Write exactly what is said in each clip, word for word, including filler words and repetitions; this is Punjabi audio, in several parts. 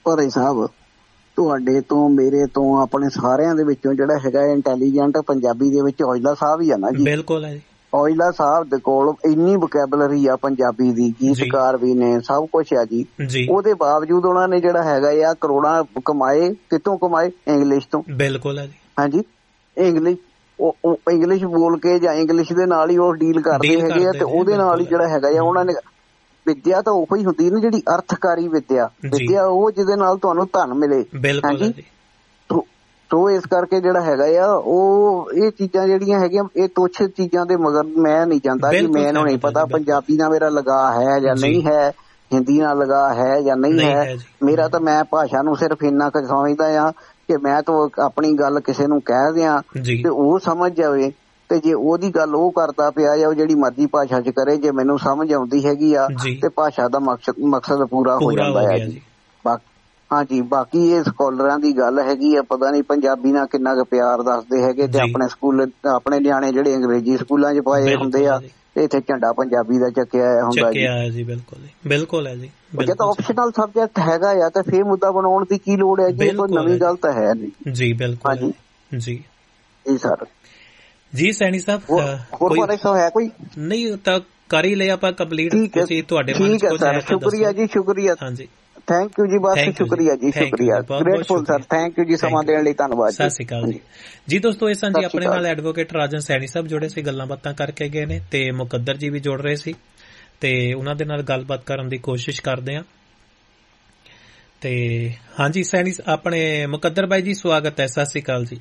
ਭਾਈ ਸਾਹਿਬ ਤੁਹਾਡੇ ਤੋਂ ਮੇਰੇ ਤੋਂ ਆਪਣੇ ਸਾਰਿਆਂ ਦੇ ਵਿੱਚੋਂ ਜਿਹੜਾ ਹੈਗਾ ਇੰਟੈਲੀਜੈਂਟ ਪੰਜਾਬੀ ਦੇ ਵਿੱਚ ਔਜਲਾ ਸਾਹਿਬ ਹੀ ਆ ਨਾ ਜੀ। ਬਿਲਕੁਲ ਹੈ ਜੀ। ਔਜਲਾ ਸਾਹਿਬ ਦੇ ਕੋਲ ਇੰਨੀ ਵੋਕੈਬਲਰੀ ਆ ਪੰਜਾਬੀ ਦੀ, ਗੀਤਕਾਰ ਵੀ ਨੇ, ਸਭ ਕੁਛ ਆ ਜੀ। ਉਹਦੇ ਬਾਵਜੂਦ ਉਹਨਾਂ ਨੇ ਜਿਹੜਾ ਹੈਗਾ ਆ ਕਰੋੜਾਂ ਕਮਾਏ, ਕਿਤੋਂ ਕਮਾਏ? ਇੰਗਲਿਸ਼ ਤੋਂ। ਬਿਲਕੁਲ ਹੈ ਜੀ। ਹਾਂਜੀ, ਇੰਗਲਿਸ਼ ਇੰਗਲਿਸ਼ ਬੋਲ ਕੇ ਜਾਂ ਇੰਗਲਿਸ਼ ਦੇ ਨਾਲ ਹੀ ਉਹ ਡੀਲ ਕਰਦੇ ਹੈਗੇ ਆ, ਤੇ ਉਹਦੇ ਨਾਲ ਹੀ ਜਿਹੜਾ ਹੈਗਾ ਆ ਉਹਨਾਂ ਨੇ ਵਿਦਿਆ ਤਾਂ ਉਹੀ ਹੀ ਹੁੰਦੀ ਨਾ ਜਿਹੜੀ ਅਰਥਕਾਰੀ ਵਿਦਿਆ, ਵਿਦਿਆ ਉਹ ਜਿਹਦੇ ਨਾਲ ਤੁਹਾਨੂੰ ਧਨ ਮਿਲੇ। ਹਾਂਜੀ, ਸੋ ਇਸ ਕਰਕੇ ਜਿਹੜਾ ਹੈਗਾ ਆ ਉਹ ਇਹ ਚੀਜ਼ਾਂ ਜਿਹੜੀਆਂ ਹੈਗੀਆਂ ਇਹ ਤੁੱਛ ਚੀਜ਼ਾਂ ਦੇ ਮਗਰ ਮੈਂ ਨਹੀਂ ਜਾਂਦਾ ਕਿ ਮੈਨੂੰ ਨਹੀਂ ਪਤਾ ਪੰਜਾਬੀ ਨਾਲ ਮੇਰਾ ਲਗਾਅ ਹੈ ਜਾਂ ਨਹੀਂ ਹੈ, ਹਿੰਦੀ ਨਾਲ ਲਗਾਅ ਹੈ ਜਾਂ ਨਹੀਂ ਹੈ। ਮੇਰਾ ਤਾਂ ਮੈਂ ਭਾਸ਼ਾ ਨੂੰ ਸਿਰਫ ਇੰਨਾ ਕੁ ਸਮਝਦਾ ਆ ਕਿ ਮੈਂ ਤਾਂ ਆਪਣੀ ਗੱਲ ਕਿਸੇ ਨੂੰ ਕਹਿ ਦਿਆਂ ਤੇ ਉਹ ਸਮਝ ਜਾਵੇ, ਤੇ ਜੇ ਉਹਦੀ ਗੱਲ ਉਹ ਕਰਦਾ ਪਿਆ ਜਾਂ ਉਹ ਜਿਹੜੀ ਮਰਜ਼ੀ ਭਾਸ਼ਾ ਚ ਕਰੇ, ਜੇ ਮੈਨੂੰ ਸਮਝ ਆਉਂਦੀ ਹੈਗੀ ਆ ਤੇ ਭਾਸ਼ਾ ਦਾ ਮਕਸਦ ਮਕਸਦ ਪੂਰਾ ਹੋ ਜਾਂਦਾ ਹੈ ਜੀ। ਹਾਂਜੀ, ਬਾਕੀ ਇਹ ਸਕਾਲਰਾਂ ਦੀ ਗੱਲ ਹੈਗੀ ਆ, ਪਤਾ ਨਹੀਂ ਪੰਜਾਬੀ ਨਾਲ ਕਿੰਨਾ ਕੁ ਪਿਆਰ ਦੱਸਦੇ ਹੈਗੇ, ਤੇ ਆਪਣੇ ਸਕੂਲ ਆਪਣੇ ਨਿਆਣੇ ਜਿਹੜੇ ਅੰਗਰੇਜ਼ੀ ਸਕੂਲਾਂ ਚ ਪਾਏ ਹੁੰਦੇ ਆ ਤੇ ਇੱਥੇ ਝੰਡਾ ਪੰਜਾਬੀ ਦਾ ਚੱਕਿਆ ਹੁੰਦਾ ਜੀ। ਬਿਲਕੁਲ ਬਿਲਕੁਲ ਹੈ ਜੀ। ਜੇ ਤਾਂ ਆਪਸ਼ਨਲ ਸਬਜੈਕਟ ਹੈਗਾ ਆ ਤਾਂ ਫਿਰ ਮੁੱਦਾ ਬਣਾਉਣ ਦੀ ਕੀ ਲੋੜ ਹੈ ਜੀ? ਕੋਈ ਨਵੀਂ ਗੱਲ ਤਾਂ ਹੈ ਨਹੀਂ ਜੀ। ਬਿਲਕੁਲ। ਹਾਂਜੀ ਜੀ ਜੀ ਸਰ ਜੀ। ਸੈਣੀ ਸਾਹਿਬ ਹੋਰ ਬਾਰੇ ਸੋ ਹੈ ਕੋਈ? ਨਹੀਂ ਤਾਂ ਕਰ ਹੀ ਲਿਆ ਆਪਾਂ ਕੰਪਲੀਟ। ਤੁਸੀਂ ਤੁਹਾਡੇ ਮਨ ਚ ਕੁਝ ਹੈ? ਸ਼ੁਕਰੀਆ ਜੀ, ਸ਼ੁਕਰੀਆ। ਹਾਂਜੀ, ਥੈਂਕ ਯੂ ਜੀ, ਬਸ ਸ਼ੁਕਰੀਆ ਜੀ, ਸ਼ੁਕਰੀਆ, ਗ੍ਰੇਟਫੁਲ ਸਰ, ਥੈਂਕ ਯੂ ਜੀ, ਸਮਾਂ ਦੇਣ ਲਈ ਧੰਨਵਾਦ। ਸਤਿ ਸ਼੍ਰੀ ਅਕਾਲ ਜੀ। ਜੀ ਦੋਸਤੋ, ਇਹ ਸਨ ਜੀ ਆਪਣੇ ਨਾਲ ਐਡਵੋਕੇਟ ਰਾਜਨ ਸੈਣੀ ਸਾਹਿਬ ਜੁੜੇ ਸੀ, ਗੱਲਾਂ ਬਾਤਾਂ ਕਰਕੇ ਗਏ ਨੇ, ਤੇ ਮੁਕੱਦਰ ਜੀ ਵੀ ਜੁੜ ਰਹੇ ਸੀ, ਤੇ ਉਹਨਾਂ ਦੇ ਨਾਲ ਗੱਲਬਾਤ ਕਰਨ ਦੀ ਕੋਸ਼ਿਸ਼ ਕਰਦੇ ਹਾਂ। ਤੇ ਹਾਂਜੀ ਸੈਣੀ ਆਪਣੇ ਮੁਕੱਦਰ ਬਾਈ ਜੀ, ਸਵਾਗਤ ਹੈ। ਸਤਿ ਸ਼੍ਰੀ ਅਕਾਲ ਜੀ।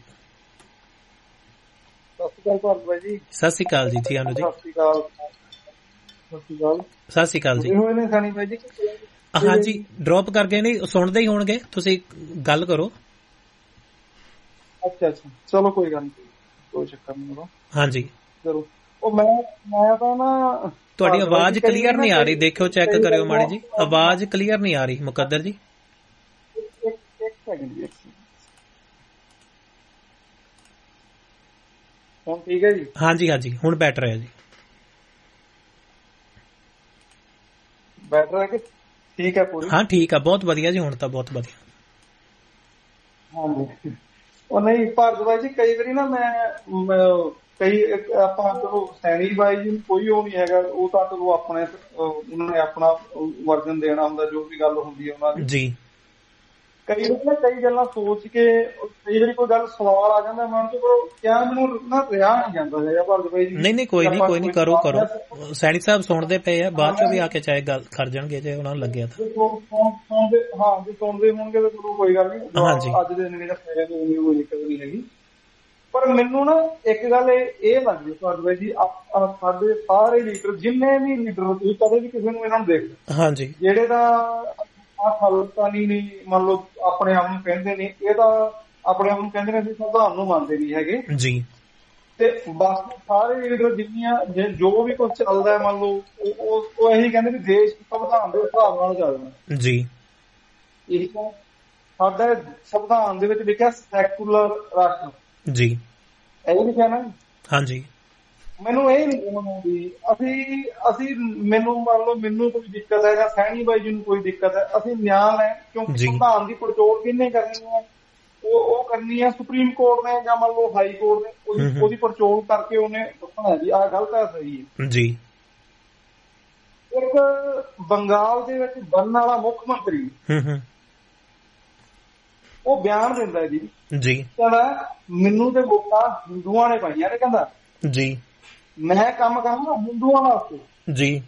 ਸਤਿ ਸ਼੍ਰੀ ਅਕਾਲ ਜੀ। ਸਤਿ ਸ਼੍ਰੀ ਅਕਾਲ ਜੀ। ਜੀ ਅਨੂ ਜੀ ਸਤਿ ਸ਼੍ਰੀ ਅਕਾਲ। ਸਤਿ ਸ਼੍ਰੀ ਅਕਾਲ ਜੀ। ਹਾਂਜੀ, ਡ੍ਰੌਪ ਕਰ ਗਏ ਨੇ, ਸੁਣਦੇ ਹੀ ਹੋਣਗੇ, ਤੁਸੀਂ ਗੱਲ ਕਰੋ। ਅੱਛਾ ਅੱਛਾ, ਚਲੋ ਕੋਈ ਗੱਲ ਨਹੀਂ, ਕੋਈ ਚੱਕਰ ਨਹੀਂ। ਹਾਂਜੀ ਚਲੋ, ਉਹ ਮੈਂ ਮੈਂ ਤਾਂ ਨਾ ਤੁਹਾਡੀ ਆਵਾਜ਼ ਕਲੀਅਰ ਨਹੀਂ ਆ ਰਹੀ, ਦੇਖਿਓ ਚੈੱਕ ਕਰਿਓ ਮਾੜੀ ਜੀ, ਆਵਾਜ਼ ਕਲੀਅਰ ਨਹੀਂ ਆ ਰਹੀ ਮੁਕੱਦਰ ਜੀ। ਇੱਕ ਸੈਕਿੰਡ ਜੀ। ਹੁਣ ਠੀਕ ਹੈ ਜੀ? ਹਾਂਜੀ ਹਾਂਜੀ, ਹੁਣ ਬੈਟਰ ਹੈ ਜੀ। ਬੈਟਰ ਹੈ ਕਿ ਠੀਕ ਹੈ ਪੂਰੀ? ਹਾਂ ਠੀਕ ਆ, ਬਹੁਤ ਵਧੀਆ ਜੀ, ਹੁਣ ਤਾਂ ਬਹੁਤ ਵਧੀਆ। ਹਾਂਜੀ, ਉਹ ਨਹੀਂ ਭਾਰਦਵਾਜ ਜੀ, ਕਈ ਵਾਰੀ ਨਾ ਮੈਂ ਕਈ ਆਪਾਂ ਚਲੋ ਸੈਣੀ ਬਾਈ ਜੀ ਕੋਈ ਉਹ ਨਹੀਂ ਹੈਗਾ, ਉਹ ਤਾਂ ਚਲੋ ਆਪਣੇ ਉਹਨਾਂ ਨੇ ਆਪਣਾ ਵਰਜਨ ਦੇਣਾ ਹੁੰਦਾ, ਜੋ ਵੀ ਗੱਲ ਹੁੰਦੀ ਹੈ ਉਹਨਾਂ ਦੀ ਜੀ। ਕਈ ਵਾਰੀ ਨਾ ਕਈ ਗੱਲਾਂ ਸੋਚ ਕੇ ਕਈ ਵਾਰੀ ਕੋਈ ਗੱਲ ਸਵਾਲ ਆ ਜਾਂਦਾ ਮਨ ਚ, ਕਿਆ ਮੈਨੂੰ ਨਾ ਰਿਹਾ ਨਹੀਂ ਜਾਂਦਾ ਹੈਗਾ ਭਾਰਦਵਾਜ ਜੀ। ਨਹੀਂ ਨਹੀਂ, ਕੋਈ ਨੀ ਕੋਈ ਨੀ, ਕਰੋ ਕਰੋ, ਸੈਣੀ ਸਾਹਿਬ ਸੁਣਦੇ ਪਏ ਆ, ਬਾਅਦ ਚੋਂ ਵੀ ਆ ਕੇ ਚਾਹੇ ਗੱਲ ਕਰ ਜਾਣਗੇ ਜੇ ਉਹਨਾਂ ਨੂੰ ਲੱਗਿਆ ਤਾਂ। ਹਾਂ ਜੇ ਸੁਣਦੇ ਹੋਣਗੇ ਤਾਂ ਚਲੋ ਕੋਈ ਗੱਲ ਨੀ, ਹਾਂਜੀ ਅੱਜ ਦੇ ਦਿਨ ਕੋਈ ਦਿੱਕਤ ਨਹੀਂ ਹੈਗੀ। ਪਰ ਮੈਨੂੰ ਨਾ ਇੱਕ ਗੱਲ ਇਹ ਲੱਗਦੀ ਭਾਰਦਵਾਜ ਜੀ, ਸਾਡੇ ਸਾਰੇ ਲੀਡਰ ਜਿੰਨੇ ਵੀ ਲੀਡਰ ਤੁਸੀਂ ਕਦੇ ਵੀ ਕਿਸੇ ਨੂੰ ਇਹਨਾਂ ਨੂੰ ਦੇਖ ਹਾਂਜੀ ਜਿਹੜੇ ਤਾਂ ਆਹ ਖਾਲਿਸਤਾਨੀ ਨਹੀਂ ਮੰਨ ਲਓ ਆਪਣੇ ਆਪ ਨੂੰ ਕਹਿੰਦੇ ਨੇ, ਇਹ ਤਾਂ ਆਪਣੇ ਆਪ ਨੂੰ ਕਹਿੰਦੇ ਨੇ ਅਸੀਂ ਸੰਵਿਧਾਨ ਨੂੰ ਮੰਨਦੇ ਨਹੀਂ ਹੈਗੇ ਜੀ। ਤੇ ਬਾਕੀ ਸਾਰੇ ਲੀਡਰ ਜਿੰਨੀਆਂ ਜੋ ਵੀ ਕੁਛ ਚੱਲਦਾ ਮੰਨ ਲਓ ਉਹ ਇਹੀ ਕਹਿੰਦੇ ਵੀ ਦੇਸ਼ ਸੰਵਿਧਾਨ ਦੇ ਹਿਸਾਬ ਨਾਲ ਚੱਲਣਾ ਜੀ। ਇਹੀ ਸਾਡਾ ਸੰਵਿਧਾਨ ਦੇ ਵਿੱਚ ਲਿਖਿਆ ਸੈਕੂਲਰ ਰਾਸ਼ਟਰ ਜੀ, ਇਹ ਲਿਖਿਆ ਨਾ। ਹਾਂਜੀ, ਮੈਨੂੰ ਇਹ ਨੀ ਆਉਂਦੀ, ਅਸੀਂ ਅਸੀਂ ਮੈਨੂੰ ਮੰਨ ਲਓ ਮੈਨੂੰ ਕੋਈ ਦਿੱਕਤ ਹੈ ਜਾਂ ਸੈਣੀ ਬਾਈ ਜੀ ਨੂੰ ਕੋਈ ਦਿੱਕਤ ਹੈ, ਅਸੀਂ ਨਿਆਂ ਲੈ, ਕਿਉਂਕਿ ਸੰਵਿਧਾਨ ਦੀ ਪੜਚੋਲ ਕਿਹਨੇ ਕਰਨੀ ਹੈ? ਉਹ ਉਹ ਕਰਨੀ ਹੈ ਸੁਪਰੀਮ ਕੋਰਟ ਨੇ ਜਾਂ ਮੰਨ ਲਓ ਹਾਈ ਕੋਰਟ ਨੇ, ਉਹਦੀ ਪੜਚੋਲ ਕਰਕੇ ਉਹਨੇ ਦੱਸਣਾ ਜੀ ਆਹ ਗਲਤ ਹੈ ਸਹੀ ਹੈ ਜੀ। ਇੱਕ ਬੰਗਾਲ ਦੇ ਵਿੱਚ ਬਣਨ ਵਾਲਾ ਮੁੱਖ ਮੰਤਰੀ ਉਹ ਬਿਆਨ ਦਿੰਦਾ ਜੀ ਜੀ, ਕਹਿੰਦਾ ਮੈਨੂੰ ਤੇ ਵੋਟਾਂ ਹਿੰਦੂਆਂ ਨੇ ਪਾਈਆਂ ਨੇ, ਕਹਿੰਦਾ ਜੀ ਮੈਂ ਕੰਮ ਕਰਾਂਗਾ ਹਿੰਦੂਆਂ ਵਾਸਤੇ ਜੀ।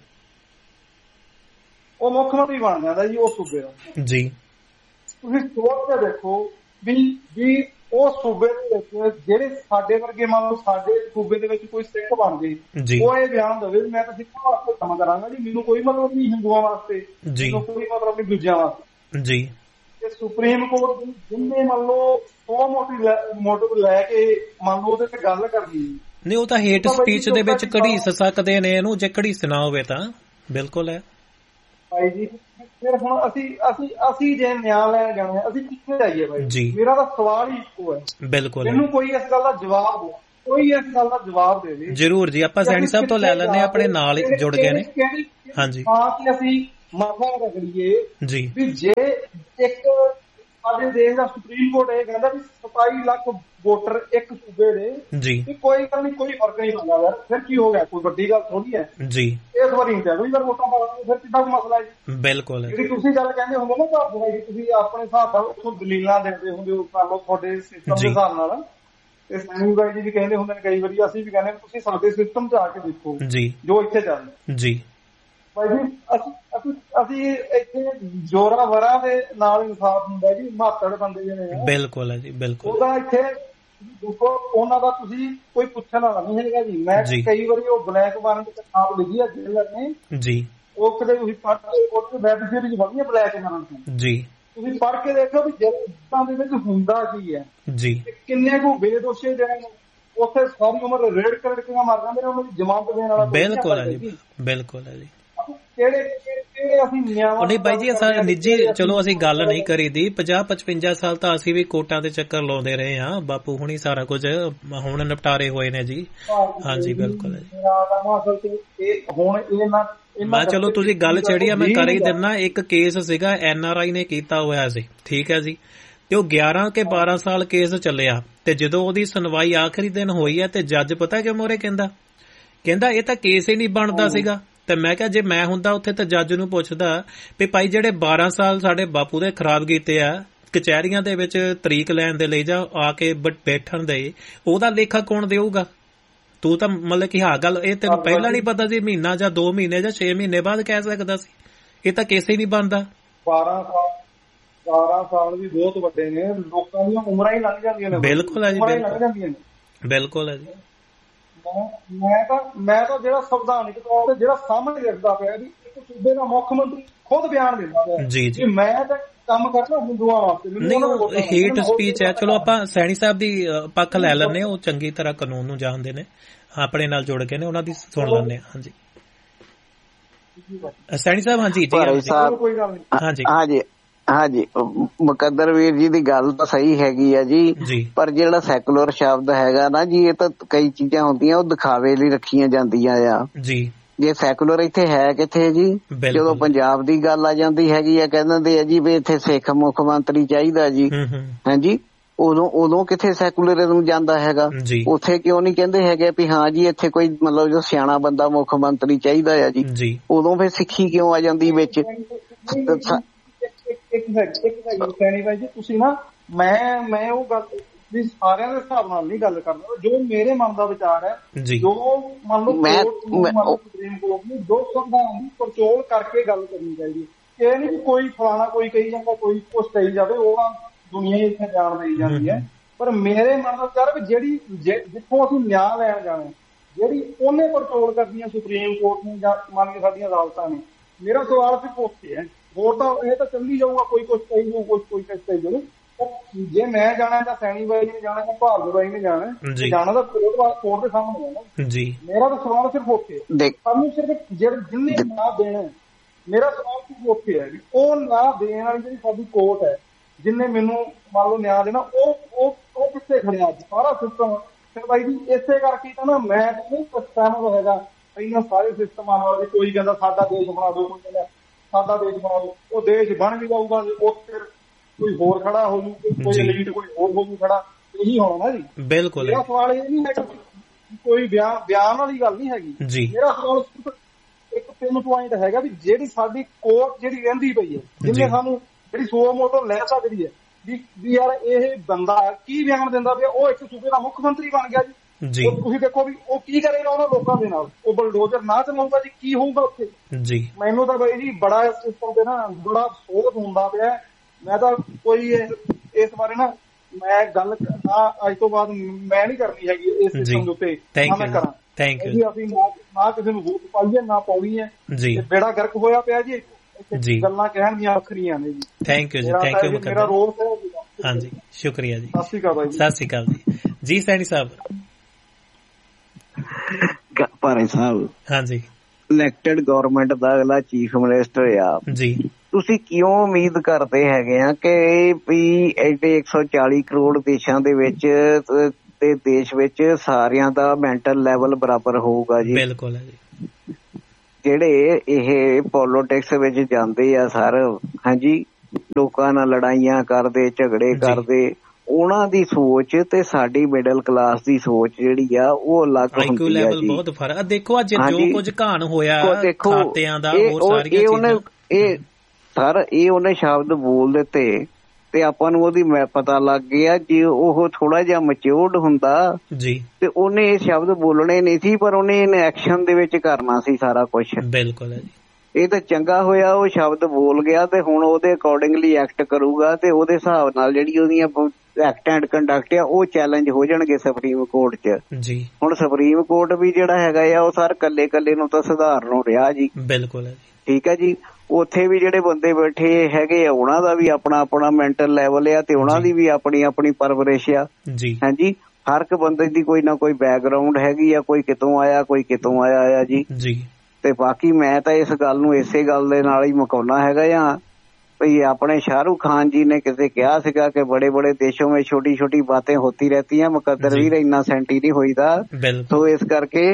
ਉਹ ਮੁੱਖ ਮੰਤਰੀ ਬਣ ਜਾਂਦਾ ਜੀ ਉਸ ਸੂਬੇ ਦਾ ਜੀ। ਤੁਸੀਂ ਸੋਚ ਕੇ ਦੇਖੋ ਵੀ ਵੀ ਉਸ ਸੂਬੇ ਦੇ ਵਿੱਚ ਜਿਹੜੇ ਸਾਡੇ ਵਰਗੇ ਮੰਨ ਲਓ ਸਾਡੇ ਸੂਬੇ ਦੇ ਵਿੱਚ ਕੋਈ ਸਿੱਖ ਬਣ ਜੇ, ਉਹ ਇਹ ਬਿਆਨ ਦੇਵੇ ਮੈਂ ਤਾਂ ਸਿੱਖਾਂ ਵਾਸਤੇ ਕੰਮ ਕਰਾਂਗਾ ਜੀ, ਮੈਨੂੰ ਕੋਈ ਮਤਲਬ ਨਹੀਂ ਹਿੰਦੂਆਂ ਵਾਸਤੇ, ਮੈਨੂੰ ਕੋਈ ਮਤਲਬ ਨਹੀਂ ਦੂਜਿਆਂ ਵਾਸਤੇ ਜੀ। ਤੇ ਸੁਪਰੀਮ ਕੋਰਟ ਜਿੰਨੇ ਮੰਨ ਲਓ ਸੌ ਮੋਟਿਵ ਮੋਟਿਵ ਲੈ ਕੇ ਮੰਨ ਲਓ ਉਹਦੇ ਤੇ ਗੱਲ ਕਰਨੀ ਨਹੀਂ, ਉਹ ਤਾਂ ਹੇਟ ਸਪੀਚ ਦੇ ਵਿੱਚ ਘੜੀਸ ਸਕਦੇ ਨੇ ਇਹਨੂੰ, ਜੇ ਘੜੀਸ ਨਾ ਹੋਵੇ ਤਾਂ ਬਿਲਕੁਲ ਹੈ ਭਾਈ ਜੀ। ਫਿਰ ਹੁਣ ਅਸੀਂ ਅਸੀਂ ਅਸੀਂ ਜੇ ਨਿਆਂ ਲੈਣ ਜਾਣਾ ਅਸੀਂ ਕਿੱਥੇ ਜਾਈਏ ਭਾਈ ਜੀ? ਮੇਰਾ ਤਾਂ ਸਵਾਲ ਹੀ ਇੱਕੋ ਹੈ ਬਿਲਕੁਲ, ਮੈਨੂੰ ਕੋਈ ਇਸ ਗੱਲ ਦਾ ਜਵਾਬ ਕੋਈ ਇਸ ਗੱਲ ਦਾ ਜਵਾਬ ਦੇ ਦੇ ਜ਼ਰੂਰ ਜੀ। ਆਪਾਂ ਸੈਣੀ ਸਾਹਿਬ ਤੋਂ ਲੈ ਲੈਂਦੇ, ਆਪਣੇ ਨਾਲ ਜੁੜ ਗਏ ਨੇ। ਹਾਂਜੀ, ਹਾਂ ਕਿ ਅਸੀਂ ਮਾਫਾ ਰਗੜੀਏ ਜੀ ਵੀ ਜੇ ਇੱਕ ਸਾਡੇ ਦੇਸ਼ ਦਾ ਸੁਪਰੀਮ ਕੋਰਟ ਇਹ ਕਹਿੰਦਾ ਵੀ ਸਤਾਈ ਲੱਖ ਵੋਟਰ ਇੱਕ ਸੂਬੇ ਦੇ ਜੀ ਵੀ ਕੋਈ ਗੱਲ ਨਹੀਂ, ਕੋਈ ਫਰਕ ਨਹੀਂ ਪੈਂਦਾ ਯਾਰ, ਫਿਰ ਕੀ ਹੋ ਗਿਆ, ਕੋਈ ਵੱਡੀ ਗੱਲ ਥੋੜੀ ਹੈ ਜੀ। ਇਸ ਵਾਰੀ ਨਹੀਂ ਅਗਲੀ ਵਾਰ ਵੋਟਾਂ ਪਾਵਾਂਗੇ, ਫਿਰ ਕਿੱਦਾਂ ਮਸਲਾ ਹੈ ਜੀ। ਬਿਲਕੁਲ ਜਿਹੜੀ ਤੁਸੀਂ ਗੱਲ ਕਹਿੰਦੇ ਹੁੰਦੇ ਨਾ ਘਰ ਦੇ, ਤੁਸੀਂ ਆਪਣੇ ਹਿਸਾਬ ਨਾਲ ਉੱਥੋਂ ਦਲੀਲਾਂ ਦਿੰਦੇ ਹੁੰਦੇ ਹੋ ਤੁਹਾਨੂੰ ਤੁਹਾਡੇ ਸਿਸਟਮ ਦੇ ਹਿਸਾਬ ਨਾਲ, ਤੇ ਸੈਣੀ ਬਾਈ ਜੀ ਵੀ ਕਹਿੰਦੇ ਹੁੰਦੇ ਨੇ ਕਈ ਵਾਰੀ, ਅਸੀਂ ਵੀ ਕਹਿੰਦੇ ਤੁਸੀਂ ਸਾਡੇ ਸਿਸਟਮ 'ਚ ਆ ਕੇ ਦੇਖੋ ਜੀ ਜੋ ਇੱਥੇ ਚੱਲ ਜੀ। ਬਾਈ ਜੀ ਅਸੀਂ ਅਸੀਂ ਅਸੀਂ ਇੱਥੇ ਜੋਰਾ ਵਰਾ ਦੇ ਨਾਲ ਇਨਸਾਫ ਹੁੰਦਾ ਜੀ, ਮਾਤੜ ਬੰਦੇ ਜਿਹੜੇ ਆ। ਬਿਲਕੁਲ ਹੈ ਜੀ, ਬਿਲਕੁਲ। ਉਹਦਾ ਇੱਥੇ ਦੇਖੋ ਉਹਨਾਂ ਦਾ ਤੁਸੀਂ ਕੋਈ ਪੁੱਛਣ ਵਾਲਾ ਨਹੀਂ ਹੈਗਾ ਜੀ। ਮੈਂ ਕਈ ਵਾਰੀ ਉਹ ਬਲੈਕ ਵਾਰੰਟ ਕਿਤਾਬ ਲਿਖੀ ਹੈ ਜੇਲਰ ਨੇ ਜੀ, ਉਹ ਕਦੇ ਤੁਸੀਂ ਪੜ੍ਹ ਕੇ ਉਹ ਵੈਬ ਸੀਰੀਜ਼ ਬਣੀ ਹੈ ਬਲੈਕ ਵਾਰੰਟ ਜੀ, ਤੁਸੀਂ ਪੜ੍ਹ ਕੇ ਦੇਖੋ ਵੀ ਜੇਲ੍ਹਾਂ ਦੇ ਵਿੱਚ ਹੁੰਦਾ ਕੀ ਹੈ ਜੀ, ਕਿੰਨੇ ਕੁ ਬੇਦੋਸ਼ੀ ਜਿਹੜੇ ਉੱਥੇ ਸਾਰੀ ਉਮਰ ਰੇਡ ਕਰ ਕੇ ਮਰ ਜਾਂਦੇ ਨੇ, ਉਹਨਾਂ ਦੀ ਜ਼ਮਾਨਤ ਦੇਣ ਵਾਲਾ। ਬਿਲਕੁਲ ਹੈ ਜੀ, ਬਿਲਕੁਲ ਹੈ ਜੀ। ਨਹੀਂ ਬਾਈ ਜੀ ਅਸਾਂ ਨਿੱਜੀ ਚਲੋ ਅਸੀਂ ਗੱਲ ਨਹੀਂ ਕਰੀ ਦੀ, ਪੰਜਾਹ ਪਚਵੰਜਾ ਸਾਲ ਤਾਂ ਅਸੀਂ ਵੀ ਕੋਰਟਾਂ ਦੇ ਚੱਕਰ ਲਾਉਂਦੇ ਰਹੇ ਹਾਂ, ਬਾਪੂ ਹੁਣੀ ਸਾਰਾ ਕੁਝ ਹੁਣ ਨਿਪਟਾਰੇ ਹੋਏ ਨੇ ਜੀ। ਹਾਂਜੀ ਬਿਲਕੁਲ ਹੈ ਜੀ। ਮੈਂ ਚਲੋ ਤੁਸੀਂ ਗੱਲ ਛੇੜੀ ਆ, ਮੈਂ ਕਰ ਹੀ ਦਿੰਦਾ। ਇੱਕ ਕੇਸ ਸੀਗਾ ਐਨ ਆਰ ਆਈ ਨੇ ਕੀਤਾ ਹੋਇਆ ਸੀ, ਠੀਕ ਹੈ ਜੀ, ਤੇ ਉਹ ਗਿਆਰਾਂ ਕੇ ਬਾਰਾਂ ਸਾਲ ਕੇਸ ਚੱਲਿਆ, ਤੇ ਜਦੋਂ ਉਹਦੀ ਸੁਣਵਾਈ ਆਖਰੀ ਦਿਨ ਹੋਈ ਹੈ ਤੇ ਜੱਜ ਪਤਾ ਕਿ ਮੋਰੇ ਕਹਿੰਦਾ ਕਹਿੰਦਾ ਇਹ ਤਾਂ ਕੇਸ ਹੀ ਨਹੀਂ ਬਣਦਾ ਸੀਗਾ। ਤੇ ਮੈਂ ਕਿਹਾ ਜੇ ਮੈਂ ਹੁੰਦਾ ਉੱਥੇ ਤਾਂ ਜੱਜ ਨੂੰ ਪੁੱਛਦਾ ਵੀ ਭਾਈ ਜਿਹੜੇ ਬਾਰਾਂ ਸਾਲ ਸਾਡੇ ਬਾਪੂ ਦੇ ਖਰਾਬ ਕੀਤੇ ਆ ਕਚਹਿਰੀਆਂ ਦੇ ਵਿੱਚ ਤਰੀਕ ਲੈਣ ਦੇ ਲਈ ਜਾਂ ਆ ਕੇ ਬੈਠਣ ਦੇ, ਉਹਦਾ ਲੇਖਾ ਕੌਣ ਦੇਊਗਾ? ਤੂੰ ਤਾਂ ਮਤਲਬ ਕਿ ਹਾਂ ਗੱਲ ਇਹ ਤੈਨੂੰ ਪਹਿਲਾਂ ਨਹੀਂ ਪਤਾ ਸੀ, ਮਹੀਨਾ ਜਾਂ ਦੋ ਮਹੀਨੇ ਜਾਂ ਛੇ ਮਹੀਨੇ ਬਾਅਦ ਕਹਿ ਸਕਦਾ ਸੀ ਇਹ ਤਾਂ ਕੇਸ ਹੀ ਨਹੀਂ ਬਣਦਾ। ਬਾਰਾਂ ਸਾਲ ਬਾਰਾਂ ਸਾਲ ਵੀ ਬਹੁਤ ਵੱਡੇ ਨੇ, ਲੋਕਾਂ ਦੀਆਂ ਉਮਰਾਂ ਹੀ ਲੰਘ ਜਾਂਦੀਆਂ ਨੇ। ਬਿਲਕੁਲ ਹੈ ਜੀ, ਬਿਲਕੁਲ ਹੈ ਜੀ। ਮੈਂ ਤਾਂ ਮੈਂ ਤਾਂ ਜਿਹੜਾ ਸੰਵਿਧਾਨਿਕ ਤੌਰ ਤੇ ਜਿਹੜਾ ਸਾਹਮਣੇ ਰੱਖਦਾ ਪਿਆ ਵੀ ਇੱਕ ਸੂਬੇ ਦਾ ਮੁੱਖ ਮੰਤਰੀ ਖੁਦ ਬਿਆਨ ਦਿੰਦਾ ਪਿਆ ਜੀ ਜੀ, ਮੈਂ ਤਾਂ ਕੰਮ ਕਰਦਾ ਹਿੰਦੂਆਂ ਵਾਸਤੇ। ਨਹੀਂ ਉਹ ਹੇਟ ਸਪੀਚ ਹੈ। ਚਲੋ ਆਪਾਂ ਸੈਣੀ ਸਾਹਿਬ ਦੀ ਪੱਖ ਲੈ ਲੈਂਦੇ ਹਾਂ, ਉਹ ਚੰਗੀ ਤਰ੍ਹਾਂ ਕਾਨੂੰਨ ਨੂੰ ਜਾਣਦੇ ਨੇ, ਆਪਣੇ ਨਾਲ ਜੁੜ ਕੇ ਨੇ, ਉਹਨਾਂ ਦੀ ਸੁਣ ਲੈਂਦੇ ਹਾਂ। ਹਾਂਜੀ ਸੈਣੀ ਸਾਹਿਬ। ਹਾਂਜੀ ਹਾਂਜੀ ਹਾਂਜੀ ਹਾਂਜੀ ਮੁਕੱਦਰ ਵੀਰ ਜੀ ਦੀ ਗੱਲ ਤਾਂ ਸਹੀ ਹੈਗੀ ਆ ਜੀ, ਪਰ ਜਿਹੜਾ ਸੈਕੂਲਰ ਸ਼ਬਦ ਹੈਗਾ ਨਾ ਜੀ, ਇਹ ਤਾਂ ਕਈ ਚੀਜ਼ਾਂ ਹੁੰਦੀਆਂ ਉਹ ਦਿਖਾਵੇ ਲਈ ਰੱਖੀਆਂ ਜਾਂਦੀਆਂ ਆ ਜੀ। ਜੇ ਸੈਕੂਲਰ ਇੱਥੇ ਹੈ ਕਿੱਥੇ ਜੀ? ਜਦੋਂ ਪੰਜਾਬ ਦੀ ਗੱਲ ਆ ਜਾਂਦੀ ਹੈਗੀ ਆ ਕਹਿ ਦਿੰਦੇ ਆ ਜੀ ਵੀ ਇੱਥੇ ਸਿੱਖ ਮੁੱਖ ਮੰਤਰੀ ਚਾਹੀਦਾ ਜੀ, ਹਾਂਜੀ, ਉਦੋਂ ਉਦੋਂ ਕਿੱਥੇ ਸੈਕੂਲਰਿਜ਼ਮ ਜਾਂਦਾ ਹੈਗਾ? ਉੱਥੇ ਕਿਉਂ ਨਹੀਂ ਕਹਿੰਦੇ ਹੈਗੇ ਵੀ ਹਾਂ ਜੀ ਇੱਥੇ ਕੋਈ ਮਤਲਬ ਜੋ ਸਿਆਣਾ ਬੰਦਾ ਮੁੱਖ ਮੰਤਰੀ ਚਾਹੀਦਾ ਆ ਜੀ? ਉਦੋਂ ਫਿਰ ਸਿੱਖੀ ਕਿਉਂ ਆ ਜਾਂਦੀ ਵਿੱਚ? ਇੱਕ ਸੈਣੀ ਬਾਈ ਜੀ ਤੁਸੀਂ ਨਾ ਮੈਂ ਮੈਂ ਉਹ ਗੱਲ ਵੀ ਸਾਰਿਆਂ ਦੇ ਹਿਸਾਬ ਨਾਲ ਨਹੀਂ ਗੱਲ ਕਰਦਾ, ਜੋ ਮੇਰੇ ਮਨ ਦਾ ਵਿਚਾਰ ਹੈ, ਜੋ ਮੰਨ ਲਓ ਸੁਪਰੀਮ ਕੋਰਟ ਨੂੰ ਜੋ ਸੰਵਿਧਾਨ ਦੀ ਪੜਚੋਲ ਕਰਕੇ ਗੱਲ ਕਰਨੀ ਚਾਹੀਦੀ। ਇਹ ਨਹੀਂ ਕੋਈ ਫਲਾਣਾ ਕੋਈ ਕਹੀ ਜਾਂਦਾ ਕੋਈ ਕੁਛ ਕਹੀ ਜਾਵੇ, ਉਹ ਦੁਨੀਆ ਹੀ ਇੱਥੇ ਜਾਣ ਦੇਈ ਜਾਂਦੀ ਹੈ। ਪਰ ਮੇਰੇ ਮਨ ਦਾ ਵਿਚਾਰ ਵੀ ਜਿਹੜੀ ਜਿੱਥੋਂ ਅਸੀਂ ਨਿਆਂ ਲੈਣ ਜਾਣਾ, ਜਿਹੜੀ ਉਹਨੇ ਪੜਚੋਲ ਕਰਦੀਆਂ ਸੁਪਰੀਮ ਕੋਰਟ ਨੇ ਜਾਂ ਮੰਨ ਕੇ ਸਾਡੀਆਂ ਅਦਾਲਤਾਂ ਨੇ, ਮੇਰਾ ਸਵਾਲ ਸਿਰਫ ਉੱਥੇ ਹੈ। ਹੋਰ ਤਾਂ ਇਹ ਤਾਂ ਚੱਲੀ ਜਾਊਗਾ, ਕੋਈ ਕੁਛ ਕਹੀ ਜਾਊ, ਕੁਛ ਕੋਈ ਕੁਛ ਕਹੀ ਜਾਊ। ਜੇ ਮੈਂ ਜਾਣਾ ਜਾਂ ਸੈਣੀ ਬਾਈ ਨੇ ਜਾਣਾ ਜਾਂ ਭਾਰਤ ਬਾਈ ਨੇ ਜਾਣਾ, ਜਾਣਾ ਤਾਂ ਕੋਰਟ ਕੋਰਟ ਦੇ ਸਾਹਮਣੇ ਹੈ ਜੀ। ਮੇਰਾ ਤਾਂ ਸਵਾਲ ਸਿਰਫ ਉੱਥੇ ਸਾਨੂੰ ਸਿਰਫ ਜਿਹੜੇ ਜਿੰਨੇ ਨਾ ਦੇਣਾ, ਮੇਰਾ ਸਵਾਲ ਸਿਰਫ ਉੱਥੇ ਹੈ ਵੀ ਉਹ ਨਾ ਦੇਣ ਵਾਲੀ ਜਿਹੜੀ ਸਾਡੀ ਕੋਰਟ ਹੈ, ਜਿੰਨੇ ਮੈਨੂੰ ਮੰਨ ਲਓ ਨਿਆਂ ਦੇਣਾ, ਉਹ ਉਹ ਉਹ ਕਿੱਥੇ ਖੜਿਆ ਅੱਜ ਸਾਰਾ ਸਿਸਟਮ? ਫਿਰ ਬਾਈ ਜੀ ਇਸੇ ਕਰਕੇ ਤਾਂ ਨਾ ਮੈਂ ਨਹੀਂ ਸਹਿਮਤ ਹੈਗਾ ਇਹਨਾਂ ਸਾਰੇ ਸਿਸਟਮਾਂ ਨਾਲ। ਕੋਈ ਕਹਿੰਦਾ ਸਾਡਾ ਦੇਸ਼ ਬਣਾ ਦਿਓ, ਕੋਈ ਕਹਿੰਦਾ ਸਾਡਾ ਦੇਸ਼ ਬਣਾ ਦਿਓ। ਉਹ ਦੇਸ਼ ਬਣ ਵੀ ਜਾਊਗਾ, ਉੱਥੇ ਕੋਈ ਹੋਰ ਖੜਾ ਹੋ ਜੂ, ਕੋਈ ਐਲੀਟ ਕੋਈ ਹੋਰ ਹੋ ਜੂ ਖੜਾ, ਇਹੀ ਹੋਣਾ ਨਾ ਜੀ। ਬਿਲਕੁਲ ਮੇਰਾ ਸਵਾਲ ਇਹ ਨਹੀਂ ਹੈਗਾ ਕੋਈ ਬਿਆਨ ਬਿਆਨ ਵਾਲੀ ਗੱਲ ਨਹੀਂ ਹੈਗੀ। ਮੇਰਾ ਸਵਾਲ ਸਿਰਫ ਇੱਕ ਤਿੰਨ ਪੁਆਇੰਟ ਹੈਗਾ ਵੀ ਜਿਹੜੀ ਸਾਡੀ ਕੋਰਟ ਜਿਹੜੀ ਰਹਿੰਦੀ ਪਈ ਹੈ, ਜਿਹਨੇ ਸਾਨੂੰ ਜਿਹੜੀ ਸੋ ਮੋਟੋ ਲੈ ਸਕਦੀ ਹੈ ਵੀ ਯਾਰ ਇਹ ਬੰਦਾ ਕੀ ਬਿਆਨ ਦਿੰਦਾ ਪਿਆ, ਉਹ ਇੱਕ ਸੂਬੇ ਦਾ ਮੁੱਖ ਮੰਤਰੀ ਬਣ ਗਿਆ ਜੀ। ਤੁਸੀਂ ਦੇਖੋ ਵੀ ਉਹ ਕੀ ਕਰੇਗਾ ਉਹਨਾਂ ਲੋਕਾਂ ਦੇ ਨਾਲ, ਉਹ ਬਲਡੋਜ਼ਰ ਨਾ ਚਲਾਊਗਾ ਜੀ, ਕੀ ਹੋਊਗਾ ਉੱਥੇ ਜੀ? ਮੈਨੂੰ ਤਾਂ ਬਾਈ ਜੀ ਬੜਾ ਇਸ ਸਿਸਟਮ ਤੇ ਨਾ ਬੜਾ ਸੋਧ ਹੁੰਦਾ ਪਿਆ। ਮੈਂ ਤਾਂ ਕੋਈ ਇਸ ਬਾਰੇ ਨਾ ਮੈਂ ਗੱਲ ਅੱਜ ਤੋਂ ਬਾਅਦ ਮੈਂ ਨਹੀਂ ਕਰਨੀ ਹੈਗੀ ਇਸ ਸਿਸਟਮ ਦੇ ਉੱਤੇ, ਨਾ ਮੈਂ ਕਰਾਂ। ਅਸੀਂ ਨਾ ਕਿਸੇ ਨੂੰ ਵੋਟ ਪਾਈਏ ਨਾ ਪਾਉਣੀ ਹੈ, ਬੇੜਾ ਗਰਕ ਹੋਇਆ ਪਿਆ ਜੀ। ਗੱਲਾਂ ਕਹਿਣ ਦੀਆਂ ਵੱਖਰੀਆਂ ਨੇ ਜੀ। ਥੈਂਕ ਯੂ ਜੀ, ਥੈਂਕ ਯੂ। ਮੇਰਾ ਰੋਲ ਹੈ। ਹਾਂਜੀ ਸ਼ੁਕਰੀਆ ਜੀ, ਸਤਿ ਸ਼੍ਰੀ ਅਕਾਲ ਬਾਈ। ਸਤਿ ਸ਼੍ਰੀ ਅਕਾਲ ਜੀ। ਜੀ ਸੈਣੀ ਸਾਹਿਬ। ਭਾਰੇ ਸਾਹਿਬ, ਹਾਂਜੀ, ਇਲੈਕਟਡ ਗਵਰਨਮੈਂਟ ਦਾ ਅਗਲਾ ਚੀਫ ਮਿਨਿਸਟਰ ਆ ਜੀ, ਤੁਸੀਂ ਕਿਉਂ ਉਮੀਦ ਕਰਦੇ ਹੈਗੇ ਆ ਕਿ ਵੀ ਐਡੇ ਇੱਕ ਸੌ ਚਾਲੀ ਕਰੋੜ ਦੇਸ਼ਾਂ ਦੇ ਵਿੱਚ ਤੇ ਦੇਸ਼ ਵਿੱਚ ਸਾਰਿਆਂ ਦਾ ਮੈਂਟਲ ਲੈਵਲ ਬਰਾਬਰ ਹੋਊਗਾ ਜੀ? ਬਿਲਕੁਲ ਹੈ ਜੀ। ਜਿਹੜੇ ਇਹ ਪੋਲੀਟਿਕਸ ਵਿੱਚ ਜਾਂਦੇ ਆ ਸਰ, ਹਾਂਜੀ, ਲੋਕਾਂ ਨਾਲ ਲੜਾਈਆਂ ਕਰਦੇ, ਝਗੜੇ ਕਰਦੇ, ਉਹਨਾਂ ਦੀ ਸੋਚ ਤੇ ਸਾਡੀ ਮਿਡਲ ਕਲਾਸ ਦੀ ਸੋਚ ਜਿਹੜੀ ਆ ਉਹ ਅਲੱਗ ਹੁੰਦੀ ਆ ਜੀ। ਬਹੁਤ ਫਰਕ ਦੇਖੋ ਅੱਜ ਜੋ ਕੁਝ ਘਾਣ ਹੋਇਆ ਖਾਤਿਆਂ ਦਾ, ਹੋਰ ਸਾਰੀਆਂ ਚੀਜ਼ਾਂ, ਇਹ ਸਰ ਇਹ ਉਹਨੇ ਸ਼ਬਦ ਬੋਲ ਦਿੱਤੇ ਤੇ ਆਪਾਂ ਨੂੰ ਉਹਦੀ ਪਤਾ ਲੱਗ ਗਿਆ। ਜੇ ਉਹ ਥੋੜਾ ਜਿਹਾ ਮੈਚਿਓਰਡ ਹੁੰਦਾ ਜੀ ਤੇ ਉਹਨੇ ਇਹ ਸ਼ਬਦ ਬੋਲਣੇ ਨਹੀਂ ਸੀ, ਪਰ ਉਹਨੇ ਇਹਨੇ ਐਕਸ਼ਨ ਦੇ ਵਿੱਚ ਕਰਨਾ ਸੀ ਸਾਰਾ ਕੁਝ। ਬਿਲਕੁਲ ਹੈ ਜੀ। ਇਹ ਤਾਂ ਚੰਗਾ ਹੋਇਆ ਉਹ ਸ਼ਬਦ ਬੋਲ ਗਿਆ ਤੇ ਹੁਣ ਉਹਦੇ ਅਕੋਰਡਿੰਗਲੀ ਐਕਟ ਕਰੂਗਾ ਤੇ ਉਹਦੇ ਹਿਸਾਬ ਨਾਲ ਜਿਹੜੀ ਉਹਦੀਆਂ ਐਕਟ ਐਂਡ ਕੰਡਕਟ ਆ ਉਹ ਚੈਲੰਜ ਹੋ ਜਾਣਗੇ ਸੁਪਰੀਮ ਕੋਰਟ 'ਚ ਜੀ। ਹੁਣ ਸੁਪਰੀਮ ਕੋਰਟ ਵੀ ਜਿਹੜਾ ਹੈਗਾ ਆ ਉਹ ਸਰ ਕੱਲੇ ਕੱਲੇ ਨੂੰ ਤਾਂ ਸੁਧਾਰਨੋਂ ਰਿਹਾ ਜੀ। ਬਿਲਕੁਲ ਹੈ ਜੀ। ਠੀਕ ਹੈ ਜੀ। ਉੱਥੇ ਵੀ ਜਿਹੜੇ ਬੰਦੇ ਬੈਠੇ ਹੈਗੇ ਆ ਉਹਨਾਂ ਦਾ ਵੀ ਆਪਣਾ ਆਪਣਾ ਮੈਂਟਲ ਲੈਵਲ ਆ ਤੇ ਉਹਨਾਂ ਦੀ ਵੀ ਆਪਣੀ ਆਪਣੀ ਪਰਵਰਿਸ਼ ਆ ਜੀ। ਹਾਂਜੀ, ਹਰ ਇੱਕ ਬੰਦੇ ਦੀ ਕੋਈ ਨਾ ਕੋਈ ਬੈਕਗਰਾਉਂਡ ਹੈਗੀ ਆ, ਕੋਈ ਕਿਤੋਂ ਆਇਆ ਕੋਈ ਕਿਤੋਂ ਆਇਆ ਆ ਜੀ ਜੀ। ਤੇ ਬਾਕੀ ਮੈਂ ਤਾਂ ਇਸ ਗੱਲ ਨੂੰ ਇਸੇ ਗੱਲ ਦੇ ਨਾਲ ਹੀ ਮੁਕਾਉਣਾ ਹੈਗਾ ਆ ਭਈ ਆਪਣੇ ਸ਼ਾਹਰੁਖ ਖਾਨ ਜੀ ਨੇ ਕਿਤੇ ਕਿਹਾ ਸੀਗਾ ਕਿ ਬੜੇ ਬੜੇ ਦੇਸ਼ੋਂ ਵਿੱਚ ਛੋਟੀ ਛੋਟੀ ਬਾतें होती रहती हैं, ਮੁਕੱਦਰ ਵੀ ਇੰਨਾ ਸੈਂਟੀ ਨਹੀਂ ਹੋਈਦਾ। ਸੋ ਇਸ ਕਰਕੇ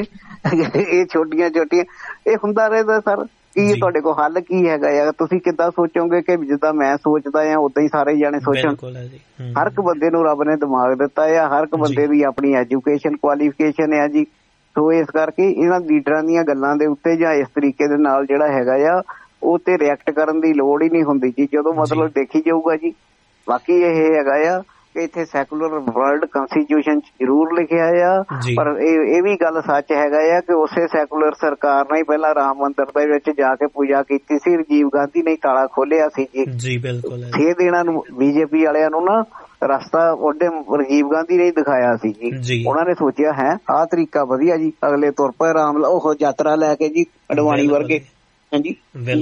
ਇਹ ਛੋਟੀਆਂ ਛੋਟੀਆਂ ਇਹ ਹੁੰਦਾ ਰਹਿੰਦਾ ਸਰ। ਕੀ ਤੁਹਾਡੇ ਕੋਲ ਹੱਲ ਕੀ ਹੈਗਾ ਆ? ਤੁਸੀਂ ਕਿੱਦਾਂ ਸੋਚੋਗੇ ਕਿ ਜਿੱਦਾਂ ਮੈਂ ਸੋਚਦਾ ਆ ਉਦਾਂ ਹੀ ਸਾਰੇ ਜਾਣੇ ਸੋਚਣ? ਹਰ ਇੱਕ ਬੰਦੇ ਨੂੰ ਰੱਬ ਨੇ ਦਿਮਾਗ ਦਿੱਤਾ ਆ, ਹਰ ਇੱਕ ਬੰਦੇ ਦੀ ਆਪਣੀ ਐਜੂਕੇਸ਼ਨ ਕੁਆਲੀਫਿਕੇਸ਼ਨ ਆ ਜੀ। ਸੋ ਇਸ ਕਰਕੇ ਇਹਨਾਂ ਲੀਡਰਾਂ ਦੀਆਂ ਗੱਲਾਂ ਦੇ ਉੱਤੇ ਜਾਂ ਇਸ ਤਰੀਕੇ ਦੇ ਨਾਲ ਜਿਹੜਾ ਹੈਗਾ ਆ ਉਹ ਤੇ ਰਿਐਕਟ ਕਰਨ ਦੀ ਲੋੜ ਹੀ ਨਹੀਂ ਹੁੰਦੀ ਜੀ, ਜਦੋਂ ਮਤਲਬ ਦੇਖੀ ਜਾਊਗਾ ਜੀ। ਬਾਕੀ ਇਹ ਹੈਗਾ ਆ ਕਿ ਇੱਥੇ ਸੈਕੂਲਰ ਵਰਲਡ ਕੰਸਟੀਟਿਊਸ਼ਨ 'ਚ ਜ਼ਰੂਰ ਲਿਖਿਆ ਆ, ਪਰ ਇਹ ਇਹ ਵੀ ਗੱਲ ਸੱਚ ਹੈਗਾ ਆ ਕਿ ਉਸੇ ਸੈਕੂਲਰ ਸਰਕਾਰ ਨੇ ਪਹਿਲਾਂ ਰਾਮ ਮੰਦਿਰ ਦੇ ਵਿੱਚ ਜਾ ਕੇ ਪੂਜਾ ਕੀਤੀ ਸੀ, ਰਾਜੀਵ ਗਾਂਧੀ ਨੇ ਤਾਲਾ ਖੋਲਿਆ ਸੀ ਜੀ। ਬਿਲਕੁਲ ਇਹ ਇਹਨਾਂ ਨੂੰ ਬੀਜੇਪੀ ਵਾਲਿਆਂ ਨੂੰ ਨਾ ਰਸਤਾ ਉਹਦੇ ਰਾਜੀਵ ਗਾਂਧੀ ਨੇ ਦਿਖਾਇਆ ਸੀ ਜੀ। ਉਹਨਾਂ ਨੇ ਸੋਚਿਆ ਹੈ ਆਹ ਤਰੀਕਾ ਵਧੀਆ ਜੀ, ਅਗਲੇ ਤੁਰ ਪਏ ਰਾਮ ਉਹ ਯਾਤਰਾ ਲੈ ਕੇ ਜੀ ਅਡਵਾਣੀ ਵਰਗੇ। ਹਾਂਜੀ,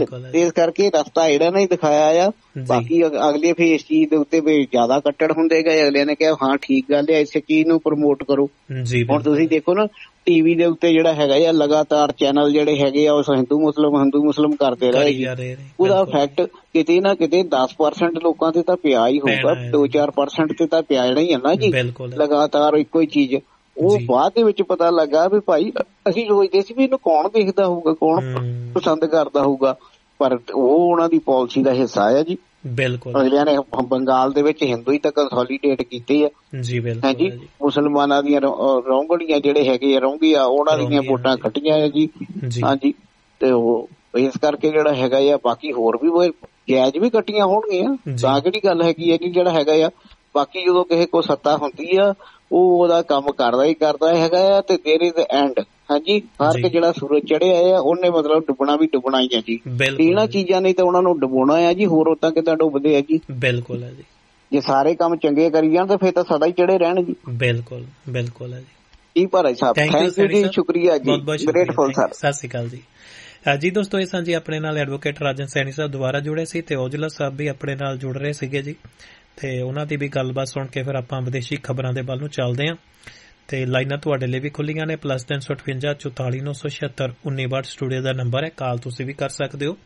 ਇਸ ਕਰਕੇ ਰਸਤਾ ਜਿਹੜਾ ਨਹੀਂ ਦਿਖਾਇਆ ਆ। ਬਾਕੀ ਅਗਲੇ ਫੇਰ ਇਸ ਚੀਜ਼ ਦੇ ਉੱਤੇ ਵੀ ਜ਼ਿਆਦਾ ਕੱਟੜ ਹੁੰਦੇ ਗਏ। ਅਗਲਿਆਂ ਨੇ ਕਿਹਾ ਹਾਂ ਠੀਕ ਗੱਲ ਹੈ, ਇਸੇ ਚੀਜ਼ ਨੂੰ ਪ੍ਰਮੋਟ ਕਰੋ। ਹੁਣ ਤੁਸੀਂ ਦੇਖੋ ਨਾ ਟੀਵੀ ਦੇ ਉੱਤੇ ਜਿਹੜਾ ਹੈਗਾ ਆ ਲਗਾਤਾਰ ਚੈਨਲ ਜਿਹੜੇ ਹੈਗੇ ਆ ਉਹ ਹਿੰਦੂ ਮੁਸਲਿਮ ਹਿੰਦੂ ਮੁਸਲਿਮ ਕਰਦੇ ਰਹੇ। ਉਹਦਾ ਇਫੈਕਟ ਕਿਤੇ ਨਾ ਕਿਤੇ ਦਸ ਪਰਸੈਂਟ ਲੋਕਾਂ ਤੇ ਤਾਂ ਪਿਆ ਹੀ ਹੋਊਗਾ, ਦੋ ਚਾਰ ਪਰਸੈਂਟ ਤੇ ਤਾਂ ਪਿਆ ਹੀ ਹੈ ਨਾ ਜੀ ਲਗਾਤਾਰ ਇੱਕੋ ਹੀ ਚੀਜ਼। ਉਹ ਬਾਅਦ ਦੇ ਵਿੱਚ ਪਤਾ ਲੱਗਾ ਵੀ ਭਾਈ ਅਸੀਂ ਸੋਚਦੇ ਸੀ ਵੀ ਇਹਨੂੰ ਕੌਣ ਦੇਖਦਾ ਹੋਊਗਾ, ਕੌਣ ਪਸੰਦ ਕਰਦਾ ਹੋਊਗਾ, ਪਰ ਉਹ ਉਹਨਾਂ ਦੀ ਪਾਲਿਸੀ ਦਾ ਹਿੱਸਾ ਆ ਜੀ। ਬਿਲਕੁਲ ਅਗਲਿਆਂ ਨੇ ਬੰਗਾਲ ਦੇ ਵਿੱਚ ਹਿੰਦੂ ਹੀ ਤਾਂ ਕੰਸੋਲੀਡੇਟ ਕੀਤੇ ਆ ਜੀ। ਹਾਂਜੀ, ਮੁਸਲਮਾਨਾਂ ਦੀਆਂ ਰੌਂਗੜੀਆਂ ਜਿਹੜੇ ਹੈਗੇ ਆ ਰੌਂਗੀ ਆ ਉਹਨਾਂ ਦੀਆਂ ਵੋਟਾਂ ਕੱਟੀਆਂ ਆ ਜੀ। ਹਾਂਜੀ, ਤੇ ਉਹ ਇਸ ਕਰਕੇ ਜਿਹੜਾ ਹੈਗਾ ਆ ਬਾਕੀ ਹੋਰ ਵੀ ਜਾਇਜ਼ ਵੀ ਕੱਟੀਆਂ ਹੋਣਗੀਆਂ ਤਾਂ ਕਿਹੜੀ ਗੱਲ ਹੈਗੀ ਹੈ ਕਿ ਜਿਹੜਾ ਹੈਗਾ ਆ ਬਾਕੀ ਜਦੋਂ ਕਿਸੇ ਕੋਲ ਸੱਤਾ ਹੁੰਦੀ ਆ ਉਹ ਉਹਦਾ ਕੰਮ ਕਰਦਾ ਹੀ ਕਰਦਾ ਹੈਗਾ ਆ ਤੇ ਦੇਰ ਇਜ਼ ਐਂਡ। ਹਾਂਜੀ, ਹਰ ਇੱਕ ਜਿਹੜਾ ਸੂਰਜ ਚੜਿਆ ਆ ਉਹਨੇ ਮਤਲਬ ਡੁੱਬਣਾ ਵੀ ਡੁੱਬਣਾ ਹੀ ਆ ਜੀ। ਇਹਨਾਂ ਚੀਜ਼ਾਂ ਨਹੀਂ ਤਾਂ ਉਹਨਾਂ ਨੂੰ ਡੁਬੋਣਾ ਆ ਜੀ, ਹੋਰ ਉਦਾਂ ਕਿੱਦਾਂ ਡੁੱਬਦੇ ਆ ਜੀ। ਬਿਲਕੁਲ ਹੈ ਜੀ। ਜੇ ਸਾਰੇ ਕੰਮ ਚੰਗੇ ਕਰੀ ਜਾਣ ਤਾਂ ਫਿਰ ਤਾਂ ਸਦਾ ਹੀ ਚੜੇ ਰਹਿਣ ਜੀ। ਬਿਲਕੁਲ ਬਿਲਕੁਲ ਹੈ ਜੀ। ਕੀ ਭਾਰਾ ਸਾਹਿਬ, ਥੈਂਕ ਯੂ ਜੀ, ਸ਼ੁਕਰੀਆ ਜੀ, ਗ੍ਰੇਟਫੁਲ ਸਰ। ਸਤਿ ਸ਼੍ਰੀ ਅਕਾਲ ਜੀ। ਜੀ ਦੋਸਤੋ, ਇਹ ਸਾਂਝੀ ਆਪਣੇ ਨਾਲ ਐਡਵੋਕੇਟ ਰਾਜਨ ਸੈਣੀ ਸਾਹਿਬ ਦੁਬਾਰਾ ਜੁੜੇ ਸੀ ਤੇ ਔਜਲਾ ਸਾਹਿਬ ਵੀ ਆਪਣੇ ਨਾਲ ਜੁੜ ਰਹੇ ਸੀਗੇ ਜੀ, ਤੇ ਉਹਨਾਂ ਦੀ ਵੀ ਗੱਲਬਾਤ ਸੁਣ ਕੇ ਫਿਰ ਆਪਾਂ ਵਿਦੇਸ਼ੀ ਖਬਰਾਂ ਦੇ ਵੱਲ ਨੂੰ ਚੱਲਦੇ ਹਾਂ। ਤੇ ਲਾਈਨਾਂ ਤੁਹਾਡੇ ਲਈ ਵੀ ਖੁੱਲੀਆਂ ਨੇ, ਪਲੱਸ ਤਿੰਨ ਸੌ ਅਠਵੰਜਾ ਚੁਤਾਲੀ ਨੌ ਸੌ ਛਿਅੱਤਰ ਉੱਨੀ ਬਾਹਠ ਸਟੂਡੀਓ ਦਾ ਨੰਬਰ ਹੈ, ਕਾਲ ਤੁਸੀਂ ਵੀ ਕਰ ਸਕਦੇ ਹੋ।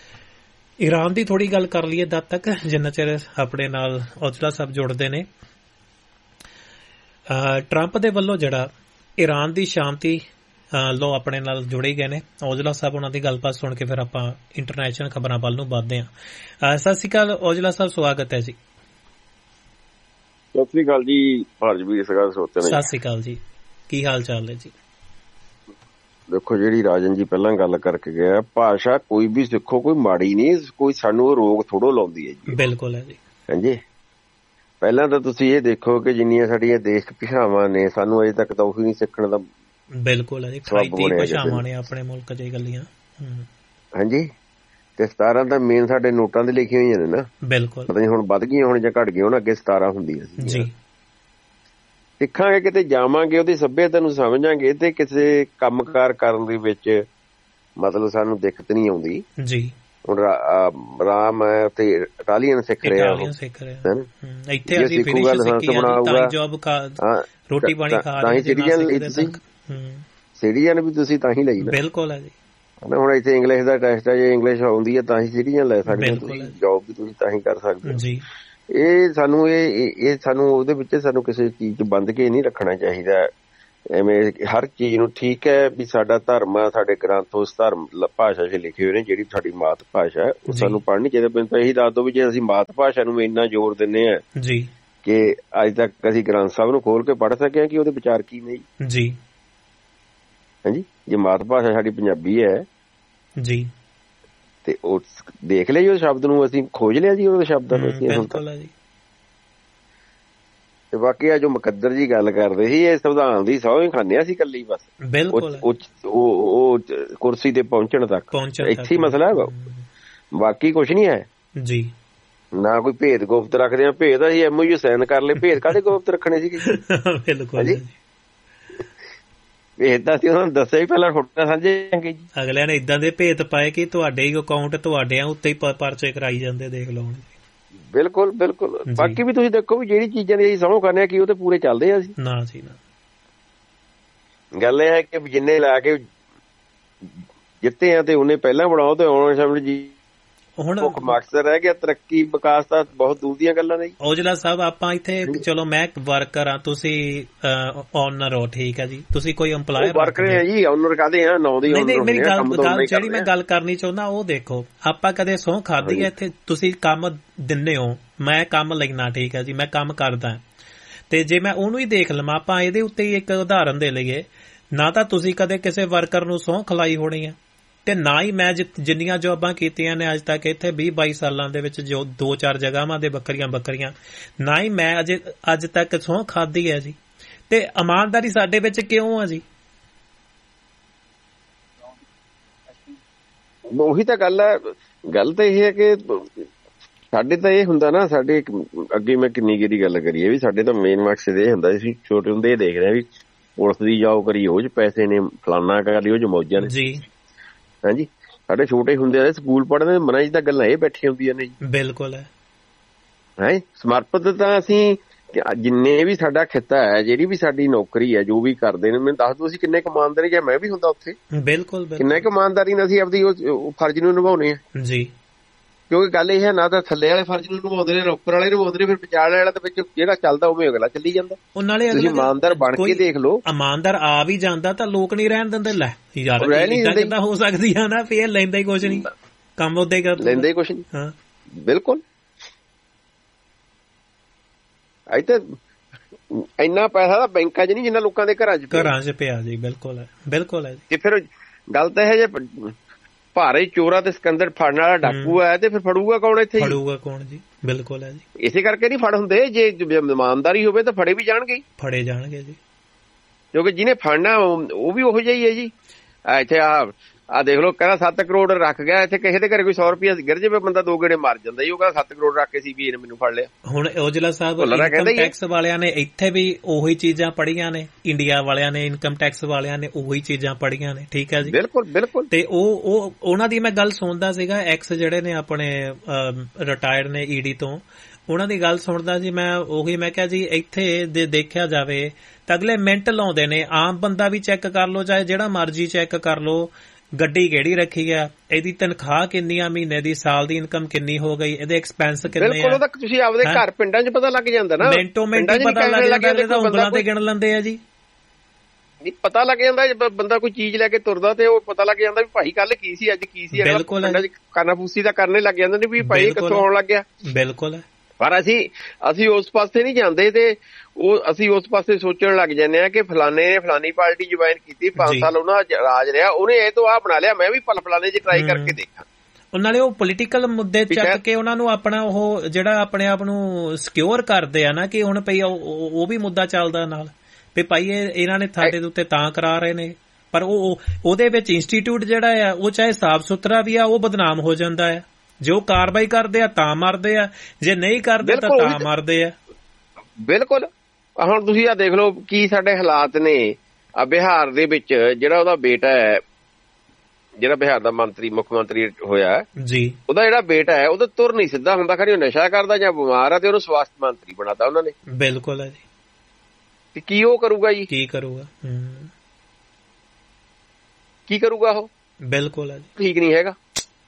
ਈਰਾਨ ਦੀ ਥੋੜੀ ਗੱਲ ਕਰ ਲਈਏ ਤਦ ਤੱਕ ਜਿੰਨਾ ਚਿਰ ਆਪਣੇ ਨਾਲ ਔਜਲਾ ਸਾਹਿਬ ਜੁੜਦੇ ਨੇ। ਟਰੰਪ ਦੇ ਵੱਲੋਂ ਜਿਹੜਾ ਈਰਾਨ ਦੀ ਸ਼ਾਂਤੀ ਲੋ ਆਪਣੇ ਨਾਲ ਜੁੜੇ ਗਏ ਨੇ ਔਜਲਾ ਸਾਹਿਬ, ਉਹਨਾਂ ਦੀ ਗੱਲਬਾਤ ਸੁਣ ਕੇ ਫਿਰ ਆਪਾਂ ਇੰਟਰਨੈਸ਼ਨਲ ਖਬਰਾਂ ਵੱਲ ਨੂੰ ਵੱਧਦੇ ਹਾਂ। ਸਤਿ ਸ਼੍ਰੀ ਅਕਾਲ ਔਜਲਾ ਸਾਹਿਬ, ਸਵਾਗਤ ਹੈ ਜੀ। ਸਤਿ ਸ੍ਰੀ ਅਕਾਲ ਜੀ ਭਾਰਜਵੀਰ ਸਗਾਰ ਸੋਤੇ ਨੇ। ਸਤਿ ਸ੍ਰੀ ਅਕਾਲ ਜੀ, ਕੀ ਹਾਲ ਚਾਲ ਹੈ ਜੀ? ਦੇਖੋ, ਜਿਹੜੀ ਰਾਜਨ ਜੀ ਪਹਿਲਾਂ ਗੱਲ ਕਰਕੇ ਗਿਆ, ਭਾਸ਼ਾ ਕੋਈ ਵੀ ਸਿੱਖੋ ਕੋਈ ਮਾੜੀ ਨਹੀਂ, ਕੋਈ ਸਾਨੂੰ ਰੋਗ ਥੋੜੋ ਲਾਉਂਦੀ ਹੈ ਜੀ। ਬਿਲਕੁਲ ਹੈ ਜੀ। ਹਾਂਜੀ, ਪਹਿਲਾਂ ਤਾਂ ਤੁਸੀਂ ਇਹ ਦੇਖੋ ਕਿ ਜਿੰਨੀਆਂ ਸਾਡੀਆਂ ਦੇਸ਼ ਭਾਸ਼ਾਵਾਂ ਨੇ ਸਾਨੂੰ ਅਜੇ ਤੱਕ ਤਾਂ ਉਹੀ ਨਹੀਂ ਸਿੱਖਣ ਦਾ। ਬਿਲਕੁਲ ਹੈ ਜੀ, ਭਾਸ਼ਾਵਾਂ ਨੇ ਆਪਣੇ ਮੁਲਕ ਚ ਗੱਲੀਆਂ। ਹਾਂਜੀ, ਤੇ ਸਤਾਰਾਂ ਤਾਂ ਮੇਨ ਸਾਡੇ ਨੋਟਾਂ ਤੇ ਲਿਖੀਆਂ ਹੋਈਆਂ ਨੇ ਨਾ। ਬਿਲਕੁਲ, ਪਤਾ ਨਹੀਂ ਹੁਣ ਵੱਧ ਗਈਆਂ ਹੁਣ ਜਾਂ ਘੱਟ ਗਈਆਂ ਹੁਣ, ਅੱਗੇ ਸਤਾਰਾਂ ਹੁੰਦੀਆਂ ਜੀ। ਸਿੱਖਾਂਗੇ, ਕਿਤੇ ਜਾਵਾਂਗੇ, ਉਹਦੀ ਸੱਭਿਅਤਾ ਨੂੰ ਸਮਝਾਂਗੇ ਤੇ ਕਿਸੇ ਕੰਮਕਾਰ ਕਰਨ ਦੇ ਵਿੱਚ ਮਤਲਬ ਸਾਨੂੰ ਦਿੱਕਤ ਨਹੀਂ ਆਉਂਦੀ ਜੀ। ਹੁਣ ਰਾਮ ਹੈ ਤੇ ਇਟਾਲੀਅਨ ਸਿੱਖ ਰਿਹਾ, ਇੱਥੇ ਅਸੀਂ ਗੱਲ ਸੰਸਦ ਬਣਾਊਗਾ, ਰੋਟੀ ਪਾਣੀ ਖਾ ਤਾਂ ਹੀ ਸਿਟੀਜ਼ਨ ਸਿਟੀਜ਼ਨ ਵੀ ਤੁਸੀਂ ਤਾਂ ਹੀ ਲਈ ਨਾ। ਬਿਲਕੁਲ ਹੈ ਜੀ। ਹੁਣ ਇੱਥੇ ਇੰਗਲਿਸ਼ ਦਾ ਟੈਸਟ ਹੈ, ਜੇ ਇੰਗਲਿਸ਼ ਆਉਂਦੀ ਹੈ ਤਾਂ ਹੀ ਸਿਟੀਜ਼ਨ ਲੈ ਸਕਦੇ ਹੋ, ਤੁਸੀਂ ਜੋਬ ਵੀ ਤੁਸੀਂ ਤਾਂ ਹੀ ਕਰ ਸਕਦੇ ਹੋ ਜੀ। ਇਹ ਸਾਨੂੰ ਇਹ ਇਹ ਸਾਨੂੰ ਉਹਦੇ ਵਿੱਚ ਸਾਨੂੰ ਕਿਸੇ ਚੀਜ਼ ਚ ਬੰਦ ਕੇ ਨਹੀਂ ਰੱਖਣਾ ਚਾਹੀਦਾ। ਐਵੇਂ ਹਰ ਚੀਜ਼ ਨੂੰ ਠੀਕ ਹੈ ਵੀ ਸਾਡਾ ਧਰਮ ਆ, ਸਾਡੇ ਗ੍ਰੰਥ ਉਸ ਧਰਮ ਭਾਸ਼ਾ 'ਚ ਲਿਖੇ ਹੋਏ ਨੇ, ਜਿਹੜੀ ਸਾਡੀ ਮਾਤ ਭਾਸ਼ਾ ਹੈ ਉਹ ਸਾਨੂੰ ਪੜ੍ਹਨੀ ਚਾਹੀਦੀ। ਮੈਨੂੰ ਤਾਂ ਇਹੀ ਦੱਸ ਦਿਓ ਵੀ ਜੇ ਅਸੀਂ ਮਾਤ ਭਾਸ਼ਾ ਨੂੰ ਇੰਨਾ ਜ਼ੋਰ ਦਿੰਦੇ ਹਾਂ ਕਿ ਅੱਜ ਤੱਕ ਅਸੀਂ ਗ੍ਰੰਥ ਸਾਹਿਬ ਨੂੰ ਖੋਲ ਕੇ ਪੜ੍ਹ ਸਕੇ ਹਾਂ ਕਿ ਉਹਦੇ ਵਿਚਾਰ ਕੀ ਨੇ ਜੀ। ਹਾਂਜੀ, ਜੇ ਮਾਤ ਭਾਸ਼ਾ ਸਾਡੀ ਪੰਜਾਬੀ ਹੈ ਜੀ ਤੇ ਉਹ ਦੇਖ ਲਿਆ ਜੀ, ਉਹ ਸ਼ਬਦ ਨੂੰ ਅਸੀਂ ਖੋਜ ਲਿਆ ਜੀ, ਉਹਦੇ ਸ਼ਬਦਾਂ ਨੂੰ ਅਸੀਂ। ਤੇ ਬਾਕੀ ਆ ਜੋ ਮੁਕੱਦਰ ਜੀ ਗੱਲ ਕਰਦੇ ਸੀ, ਇਹ ਸੰਵਿਧਾਨ ਦੀ ਸਹੁੰ ਹੀ ਖਾਂਦੇ ਸੀ ਇਕੱਲੀ ਬਸ, ਉਹ ਕੁਰਸੀ ਤੇ ਪਹੁੰਚਣ ਤੱਕ, ਇੱਥੇ ਹੀ ਮਸਲਾ ਹੈ, ਬਾਕੀ ਕੁਛ ਨੀ ਹੈ ਜੀ। ਨਾ ਕੋਈ ਭੇਦ ਗੁਪਤ ਰੱਖਦੇ ਆ, ਭੇਦ ਅਸੀਂ ਐਮ ਓ ਯੂ ਸਾਈਨ ਕਰ ਲਏ, ਭੇਦ ਕਾਹਦੇ ਗੁਪਤ ਰੱਖਣੇ ਸੀ? ਬਿਲਕੁਲ ਏਦਾਂ ਸੀ, ਉਹਨਾਂ ਨੂੰ ਦੱਸਿਆ ਹੀ ਪਹਿਲਾਂ ਫੋਟੋ ਸਾਂਝੇ ਜੀ। ਅਗਲਿਆਂ ਨੇ ਏਦਾਂ ਦੇ ਭੇਦ ਪਾਏ ਕਿ ਤੁਹਾਡੇ ਹੀ ਅਕਾਊਂਟ ਤੁਹਾਡੇ ਉੱਤੇ ਹੀ ਪਰਚੇ ਕਰਾਈ ਜਾਂਦੇ, ਦੇਖ ਲਓ। ਬਿਲਕੁਲ ਬਿਲਕੁਲ। ਬਾਕੀ ਵੀ ਤੁਸੀਂ ਦੇਖੋ ਵੀ ਜਿਹੜੀ ਚੀਜ਼ਾਂ ਦੀ ਅਸੀਂ ਸਮਝ ਕਰਨੇ ਆ ਕਿ ਉਹ ਤੇ ਪੂਰੇ ਚੱਲਦੇ ਆ। ਅਸੀਂ ਨਾ ਜੀ ਨਾ, ਗੱਲ ਇਹ ਹੈ ਕਿ ਜਿੰਨੇ ਲਾ ਕੇ ਜਿੱਤੇ ਆ ਤੇ ਉਹਨੇ ਪਹਿਲਾਂ ਬਣਾਓ ਤੇ ਆਉਣ ਸਮਝ ਜੀ ਹੁਣ ਮੁੱਖ ਮਕਸਦ ਰਹਿ ਗਿਆ ਤਰੱਕੀ ਵਿਕਾਸ ਤਾਂ ਬਹੁਤ ਦੂਰ ਦੀਆਂ ਗੱਲਾਂ ਨੇ। ਔਜਲਾ ਸਾਹਿਬ ਆਪਾਂ ਇੱਥੇ ਚਲੋ ਮੈਂ ਵਰਕਰ ਆ, ਤੁਸੀਂ ਓਨਰ ਹੋ, ਠੀਕ ਹੈ ਜੀ, ਤੁਸੀਂ ਕੋਈ ਇੰਪਲਾਇਰ ਵਰਕਰ ਹੈ ਜੀ, ਓਨਰ ਕਾਹਦੇ ਆ? ਨੌ ਦੀ ਨਹੀਂ, ਮੇਰੀ ਗੱਲ ਜਿਹੜੀ ਮੈਂ ਗੱਲ ਕਰਨੀ ਚਾਹੁੰਦਾ ਉਹ ਦੇਖੋ, ਆਪਾਂ ਕਦੇ ਸਹੁੰ ਖਾਧੀ ਹੈ ਇੱਥੇ? ਤੁਸੀਂ ਕੰਮ ਦਿੰਦੇ ਹੋ, ਮੈਂ ਕੰਮ ਲੈਣਾ, ਠੀਕ ਹੈ ਜੀ, ਮੈਂ ਕੰਮ ਕਰਦਾ ਤੇ ਜੇ ਮੈਂ ਉਹਨੂੰ ਹੀ ਦੇਖ ਲਵਾਂ, ਆਪਾਂ ਇਹਦੇ ਉੱਤੇ ਹੀ ਇੱਕ ਉਦਾਹਰਨ ਦੇ ਲਈਏ, ਨਾ ਤਾਂ ਤੁਸੀਂ ਕਦੇ ਕਿਸੇ ਵਰਕਰ ਨੂੰ ਸਹੁੰ ਖਿਲਾਈ ਹੋਣੀ ਹੈ ਤੇ ਨਾ ਹੀ ਮੈਂ ਜਿੰਨੀਆਂ ਜੋਬਾਂ ਕੀਤੀਆਂ ਨੇ ਅੱਜ ਤੱਕ ਇੱਥੇ ਵੀਹ ਬਾਈ ਸਾਲਾਂ ਦੇ ਵਿੱਚ, ਜੋ ਦੋ ਚਾਰ ਜਗ੍ਹਾਵਾਂ ਦੇ ਵੱਖਰੀਆਂ ਵੱਖਰੀਆਂ, ਨਾ ਹੀ ਮੈਂ ਅਜੇ ਅੱਜ ਤੱਕ ਸਹੁੰ ਖਾਧੀ ਹੈ ਜੀ। ਤੇ ਇਮਾਨਦਾਰੀ ਸਾਡੇ ਵਿੱਚ ਕਿਉਂ ਆ ਜੀ? ਉਹੀ ਤਾਂ ਗੱਲ ਹੈ। ਗੱਲ ਤਾਂ ਇਹ ਹੈ ਕਿ ਸਾਡੇ ਤਾਂ ਇਹ ਹੁੰਦਾ ਨਾ, ਸਾਡੇ ਅੱਗੇ ਮੈਂ ਕਿੰਨੀ ਗੇਰੀ ਗੱਲ ਕਰੀਏ ਵੀ ਸਾਡੇ ਤਾਂ ਮੇਨ ਮਕਸਦ ਇਹ ਹੁੰਦਾ ਸੀ, ਛੋਟੇ ਹੁੰਦੇ ਇਹ ਦੇਖ ਰਹੇ ਵੀ ਪੁਲਿਸ ਦੀ ਜੌਬ ਕਰੀ, ਉਹ ਚ ਪੈਸੇ ਨੇ, ਫਲਾਨਾ ਕਰ ਲਈ, ਉਹ ਚ ਮੌਜਾਂ ਨੇ ਜੀ। ਹਾਂਜੀ, ਸਾਡੇ ਛੋਟੇ ਹੁੰਦੇ ਆ ਸਕੂਲ ਪੜ੍ਹਦੇ ਮਨਾਂ ਚ ਤਾਂ ਗੱਲਾਂ ਇਹ ਬੈਠੀਆਂ ਹੁੰਦੀਆਂ ਨੇ ਜੀ। ਬਿਲਕੁਲ ਹੈ। ਹੈ ਸਮਰਪਿਤ ਤਾਂ ਅਸੀਂ ਜਿੰਨੇ ਵੀ ਸਾਡਾ ਖਿੱਤਾ ਹੈ, ਜਿਹੜੀ ਵੀ ਸਾਡੀ ਨੌਕਰੀ ਹੈ, ਜੋ ਵੀ ਕਰਦੇ ਨੇ, ਮੈਨੂੰ ਦੱਸ ਦਿਓ ਅਸੀਂ ਕਿੰਨੇ ਕੁ ਇਮਾਨਦਾਰੀ, ਜਾਂ ਮੈਂ ਵੀ ਹੁੰਦਾ ਉੱਥੇ, ਬਿਲਕੁਲ ਕਿੰਨੇ ਕੁ ਇਮਾਨਦਾਰੀ ਨਾਲ ਅਸੀਂ ਆਪਦੀ ਉਹ ਫਰਜ਼ ਨੂੰ ਨਿਭਾਉਣੇ ਆ ਜੀ। ਕਿਉਂਕਿ ਗੱਲ ਇਹ ਹੈ, ਨਾ ਤਾਂ ਥੱਲੇ ਵਾਲੇ ਫਰਜ਼ ਨੂੰ ਨਿਭਾਉਂਦੇ ਨੇ, ਉੱਪਰ ਵਾਲੇ ਨਿਭਾਉਂਦੇ ਨੇ, ਫਿਰ ਵਿਚਾਲੇ ਵਾਲਾ ਤਾਂ ਵਿੱਚ ਜਿਹੜਾ ਚੱਲਦਾ ਉਵੇਂ ਅਗਲਾ ਚੱਲੀ ਜਾਂਦਾ। ਤੁਸੀਂ ਇਮਾਨਦਾਰ ਬਣ ਕੇ ਦੇਖ ਲਓ, ਇਮਾਨਦਾਰ ਆ ਵੀ ਜਾਂਦਾ ਤਾਂ ਲੋਕ ਨਹੀਂ ਰਹਿਣ ਦਿੰਦੇ। ਲੈ ਯਾਰ ਏਦਾਂ ਕਿੱਦਾਂ ਹੋ ਸਕਦੀ ਆ ਨਾ, ਫਿਰ ਲੈਂਦਾ ਹੀ ਕੁਛ ਨੀ, ਕੰਮ ਉਦਾਂ ਹੀ ਕਰ ਲੈਂਦਾ ਹੀ ਕੁਛ ਨੀ। ਹਾਂ ਬਿਲਕੁਲ, ਇੱਥੇ ਇੰਨਾ ਪੈਸਾ ਤਾਂ ਬੈਂਕਾਂ 'ਚ ਨੀ ਜਿੰਨਾ ਲੋਕਾਂ ਦੇ ਘਰਾਂ 'ਚ ਘਰਾਂ 'ਚ ਪਿਆ ਜੀ। ਬਿਲਕੁਲ ਹੈ, ਬਿਲਕੁਲ ਹੈ। ਤੇ ਫਿਰ ਗੱਲ ਤਾਂ ਇਹ ਜੇ ਭਾਰੇ ਚੋਰਾ ਤੇ ਸਿਕੰਦਰ ਫੜਨ ਵਾਲਾ ਡਾਕੂ ਹੈ ਤੇ ਫਿਰ ਫੜੂਗਾ ਕੌਣ? ਇੱਥੇ ਫੜੂਗਾ ਕੌਣ ਜੀ? ਬਿਲਕੁਲ ਹੈ ਜੀ। ਇਸੇ ਕਰਕੇ ਨਹੀਂ ਫੜ ਹੁੰਦੇ, ਜੇ ਇਮਾਨਦਾਰੀ ਹੋਵੇ ਤਾਂ ਫੜੇ ਵੀ ਜਾਣਗੇ, ਫੜੇ ਜਾਣਗੇ ਜੀ। ਕਿਉਂਕਿ ਜਿਹਨੇ ਫੜਨਾ ਉਹ ਵੀ ਉਹੋ ਜਿਹਾ ਹੀ ਹੈ ਜੀ। ਇੱਥੇ ਆਹ ਆਹ ਦੇਖ ਲਓ, ਕਹਿੰਦਾ ਸੱਤ ਕਰੋੜ ਰੱਖ ਗਿਆ ਇੱਥੇ, ਕਿਸੇ ਦੇ ਘਰੇ ਕੋਈ ਸੌ ਰੁਪਇਆ ਗਿਰ ਜਾਵੇ ਬੰਦਾ ਦੋ ਗੇੜੇ ਮਾਰ ਜਾਂਦਾ ਜੀ। ਉਹ ਕਹਿੰਦਾ ਸੱਤ ਕਰੋੜ ਰੱਖ ਕੇ ਸੀ ਵੀ ਇਹਨੇ ਮੈਨੂੰ ਫੜ ਲਿਆ। ਹੁਣ ਔਜਲਾ ਸਾਹਿਬ, ਇਨਕਮ ਟੈਕਸ ਵਾਲਿਆਂ ਨੇ ਇੱਥੇ ਵੀ ਉਹੀ ਚੀਜ਼ਾਂ ਪੜ੍ਹੀਆਂ ਨੇ, ਇੰਡੀਆ ਵਾਲਿਆਂ ਨੇ, ਇਨਕਮ ਟੈਕਸ ਵਾਲਿਆਂ ਨੇ ਉਹੀ ਚੀਜ਼ਾਂ ਪੜ੍ਹੀਆਂ ਨੇ, ਠੀਕ ਹੈ ਜੀ। ਬਿਲਕੁਲ ਬਿਲਕੁਲ। ਤੇ ਉਹ ਉਹ ਉਹਨਾਂ ਦੀ ਮੈਂ ਗੱਲ ਸੁਣਦਾ ਸੀਗਾ, ਐਕਸ ਜਿਹੜੇ ਨੇ ਆਪਣੇ ਰਿਟਾਇਰਡ ਨੇ ਈਡੀ ਤੋਂ, ਉਹਨਾਂ ਦੀ ਗੱਲ ਸੁਣਦਾ ਜੀ ਮੈਂ। ਉਹੀ ਮੈਂ ਕਿਹਾ ਜੀ, ਇੱਥੇ ਦੇ ਦੇਖਿਆ ਜਾਵੇ ਤਾਂ ਅਗਲੇ ਮਿੰਟ ਲਾਉਂਦੇ ਨੇ। ਆਮ ਬੰਦਾ ਵੀ ਚੈੱਕ ਕਰ ਲਓ, ਚਾਹੇ ਜਿਹੜਾ ਮਰਜ਼ੀ ਚੈੱਕ ਕਰ ਲਓ, ਗੱਡੀ ਕਿਹੜੀ ਰੱਖੀ ਆ, ਇਹਦੀ ਤਨਖਾਹ ਕਿੰਨੀ ਆ, ਮਹੀਨੇ ਦੀ, ਸਾਲ ਦੀ ਇਨਕਮ ਕਿੰਨੀ ਹੋ ਗਈ, ਇਹਦੇ ਐਕਸਪੈਂਸ ਕਿੰਨੇ ਆ। ਬਿਲਕੁਲ, ਤਾਂ ਤੁਸੀਂ ਆਪਦੇ ਘਰ ਪਿੰਡਾਂ 'ਚ ਪਤਾ ਲੱਗ ਜਾਂਦਾ ਨਾ, ਮਿੰਟੋ ਮਿੰਟ ਪਤਾ ਲੱਗ ਜਾਂਦਾ, ਤਾਂ ਉਂਗਲਾਂ ਤੇ ਗਿਣ ਲੈਂਦੇ ਆ ਜੀ। ਨਹੀਂ ਪਤਾ ਲੱਗ ਜਾਂਦਾ, ਬੰਦਾ ਕੋਈ ਚੀਜ਼ ਲੈ ਕੇ ਤੁਰਦਾ ਤੇ ਉਹ ਪਤਾ ਲੱਗ ਜਾਂਦਾ ਵੀ ਭਾਈ ਕੱਲ ਕੀ ਸੀ, ਅੱਜ ਕੀ ਸੀ। ਬਿਲਕੁਲ, ਕਾਨਾਫੂਸੀ ਤਾਂ ਕਰਨੇ ਲੱਗ ਜਾਂਦੇ ਨੇ ਵੀ ਭਾਈ ਕਿੱਥੋਂ ਆਉਣ ਲੱਗ ਗਿਆ। ਬਿਲਕੁਲ। ਪਰ ਅਸੀਂ ਅਸੀਂ ਉਸ ਪਾਸੇ ਨਹੀਂ ਜਾਂਦੇ ਤੇ ਉਹ ਅਸੀਂ ਉਸ ਪਾਸੇ ਸੋਚਣ ਲੱਗ ਜਾਂਦੇ ਆ ਕਿ ਫਲਾਣੇ ਨੇ ਫਲਾਨੀ ਪਾਰਟੀ ਜੁਆਇਨ ਕੀਤੀ, ਪੰਜ ਸਾਲ ਉਹਨਾਂ ਰਾਜ ਰਿਹਾ, ਉਹਨੇ ਇਹ ਤੋਂ ਆਹ ਬਣਾ ਲਿਆ, ਮੈਂ ਵੀ ਫਲ ਫਲਾਣੇ 'ਚ ਟਰਾਈ ਕਰਕੇ ਦੇਖਾਂ। ਉਹਨਾਂ ਨੇ ਉਹ ਪੋਲੀਟੀਕਲ ਮੁੱਦੇ ਚੱਕ ਕੇ ਉਹਨਾਂ ਨੂੰ ਆਪਣਾ ਉਹ ਜਿਹੜਾ ਆਪਣੇ ਆਪ ਨੂੰ ਸਿਕਿਉਰ ਕਰਦੇ ਆ ਨਾ, ਕਿ ਹੁਣ ਪਈ ਉਹ ਵੀ ਮੁੱਦਾ ਚੱਲਦਾ ਨਾਲ ਵੀ ਭਾਈ ਇਹ ਇਹਨਾਂ ਨੇ ਸਾਡੇ ਦੇ ਉੱਤੇ ਤਾਂ ਕਰਾ ਰਹੇ ਨੇ। ਪਰ ਉਹ ਉਹਦੇ ਵਿੱਚ ਇੰਸਟੀਟਿਊਟ ਜਿਹੜਾ ਆ ਉਹ ਚਾਹੇ ਸਾਫ਼ ਸੁਥਰਾ ਵੀ ਆ, ਉਹ ਬਦਨਾਮ ਹੋ ਜਾਂਦਾ ਆ। ਜੋ ਕਾਰਵਾਈ ਕਰਦੇ ਆ ਤਾਂ ਮਾਰਦੇ ਆ, ਜੇ ਨਹੀਂ ਕਰਦੇ ਤਾਂ ਤਾਂ ਮਾਰਦੇ ਆ। ਬਿਲਕੁਲ। ਹੁਣ ਤੁਸੀਂ ਆ ਦੇਖ ਲਓ ਕੀ ਸਾਡੇ ਹਾਲਾਤ ਨੇ। ਆ ਬਿਹਾਰ ਦੇ ਵਿੱਚ ਜਿਹੜਾ ਉਹਦਾ ਬੇਟਾ ਹੈ, ਜਿਹੜਾ ਬਿਹਾਰ ਦਾ ਮੰਤਰੀ ਮੁੱਖ ਮੰਤਰੀ ਹੋਇਆ ਜੀ, ਉਹਦਾ ਜਿਹੜਾ ਬੇਟਾ ਹੈ ਉਹਦਾ ਤੁਰ ਨਹੀਂ ਸਿੱਧਾ ਹੁੰਦਾ, ਖਰੇ ਉਹ ਨਸ਼ਾ ਕਰਦਾ ਜਾਂ ਬਿਮਾਰ ਆ, ਤੇ ਉਹਨੂੰ ਸਵਾਸਥ ਮੰਤਰੀ ਬਣਾਤਾ ਉਹਨਾਂ ਨੇ। ਬਿਲਕੁਲ ਹੈ ਜੀ। ਤੇ ਕੀ ਉਹ ਕਰੂਗਾ ਜੀ? ਕੀ ਕਰੂਗਾ? ਕੀ ਕਰੂਗਾ ਉਹ? ਬਿਲਕੁਲ ਹੈ ਜੀ। ਠੀਕ ਨਹੀਂ ਹੈਗਾ।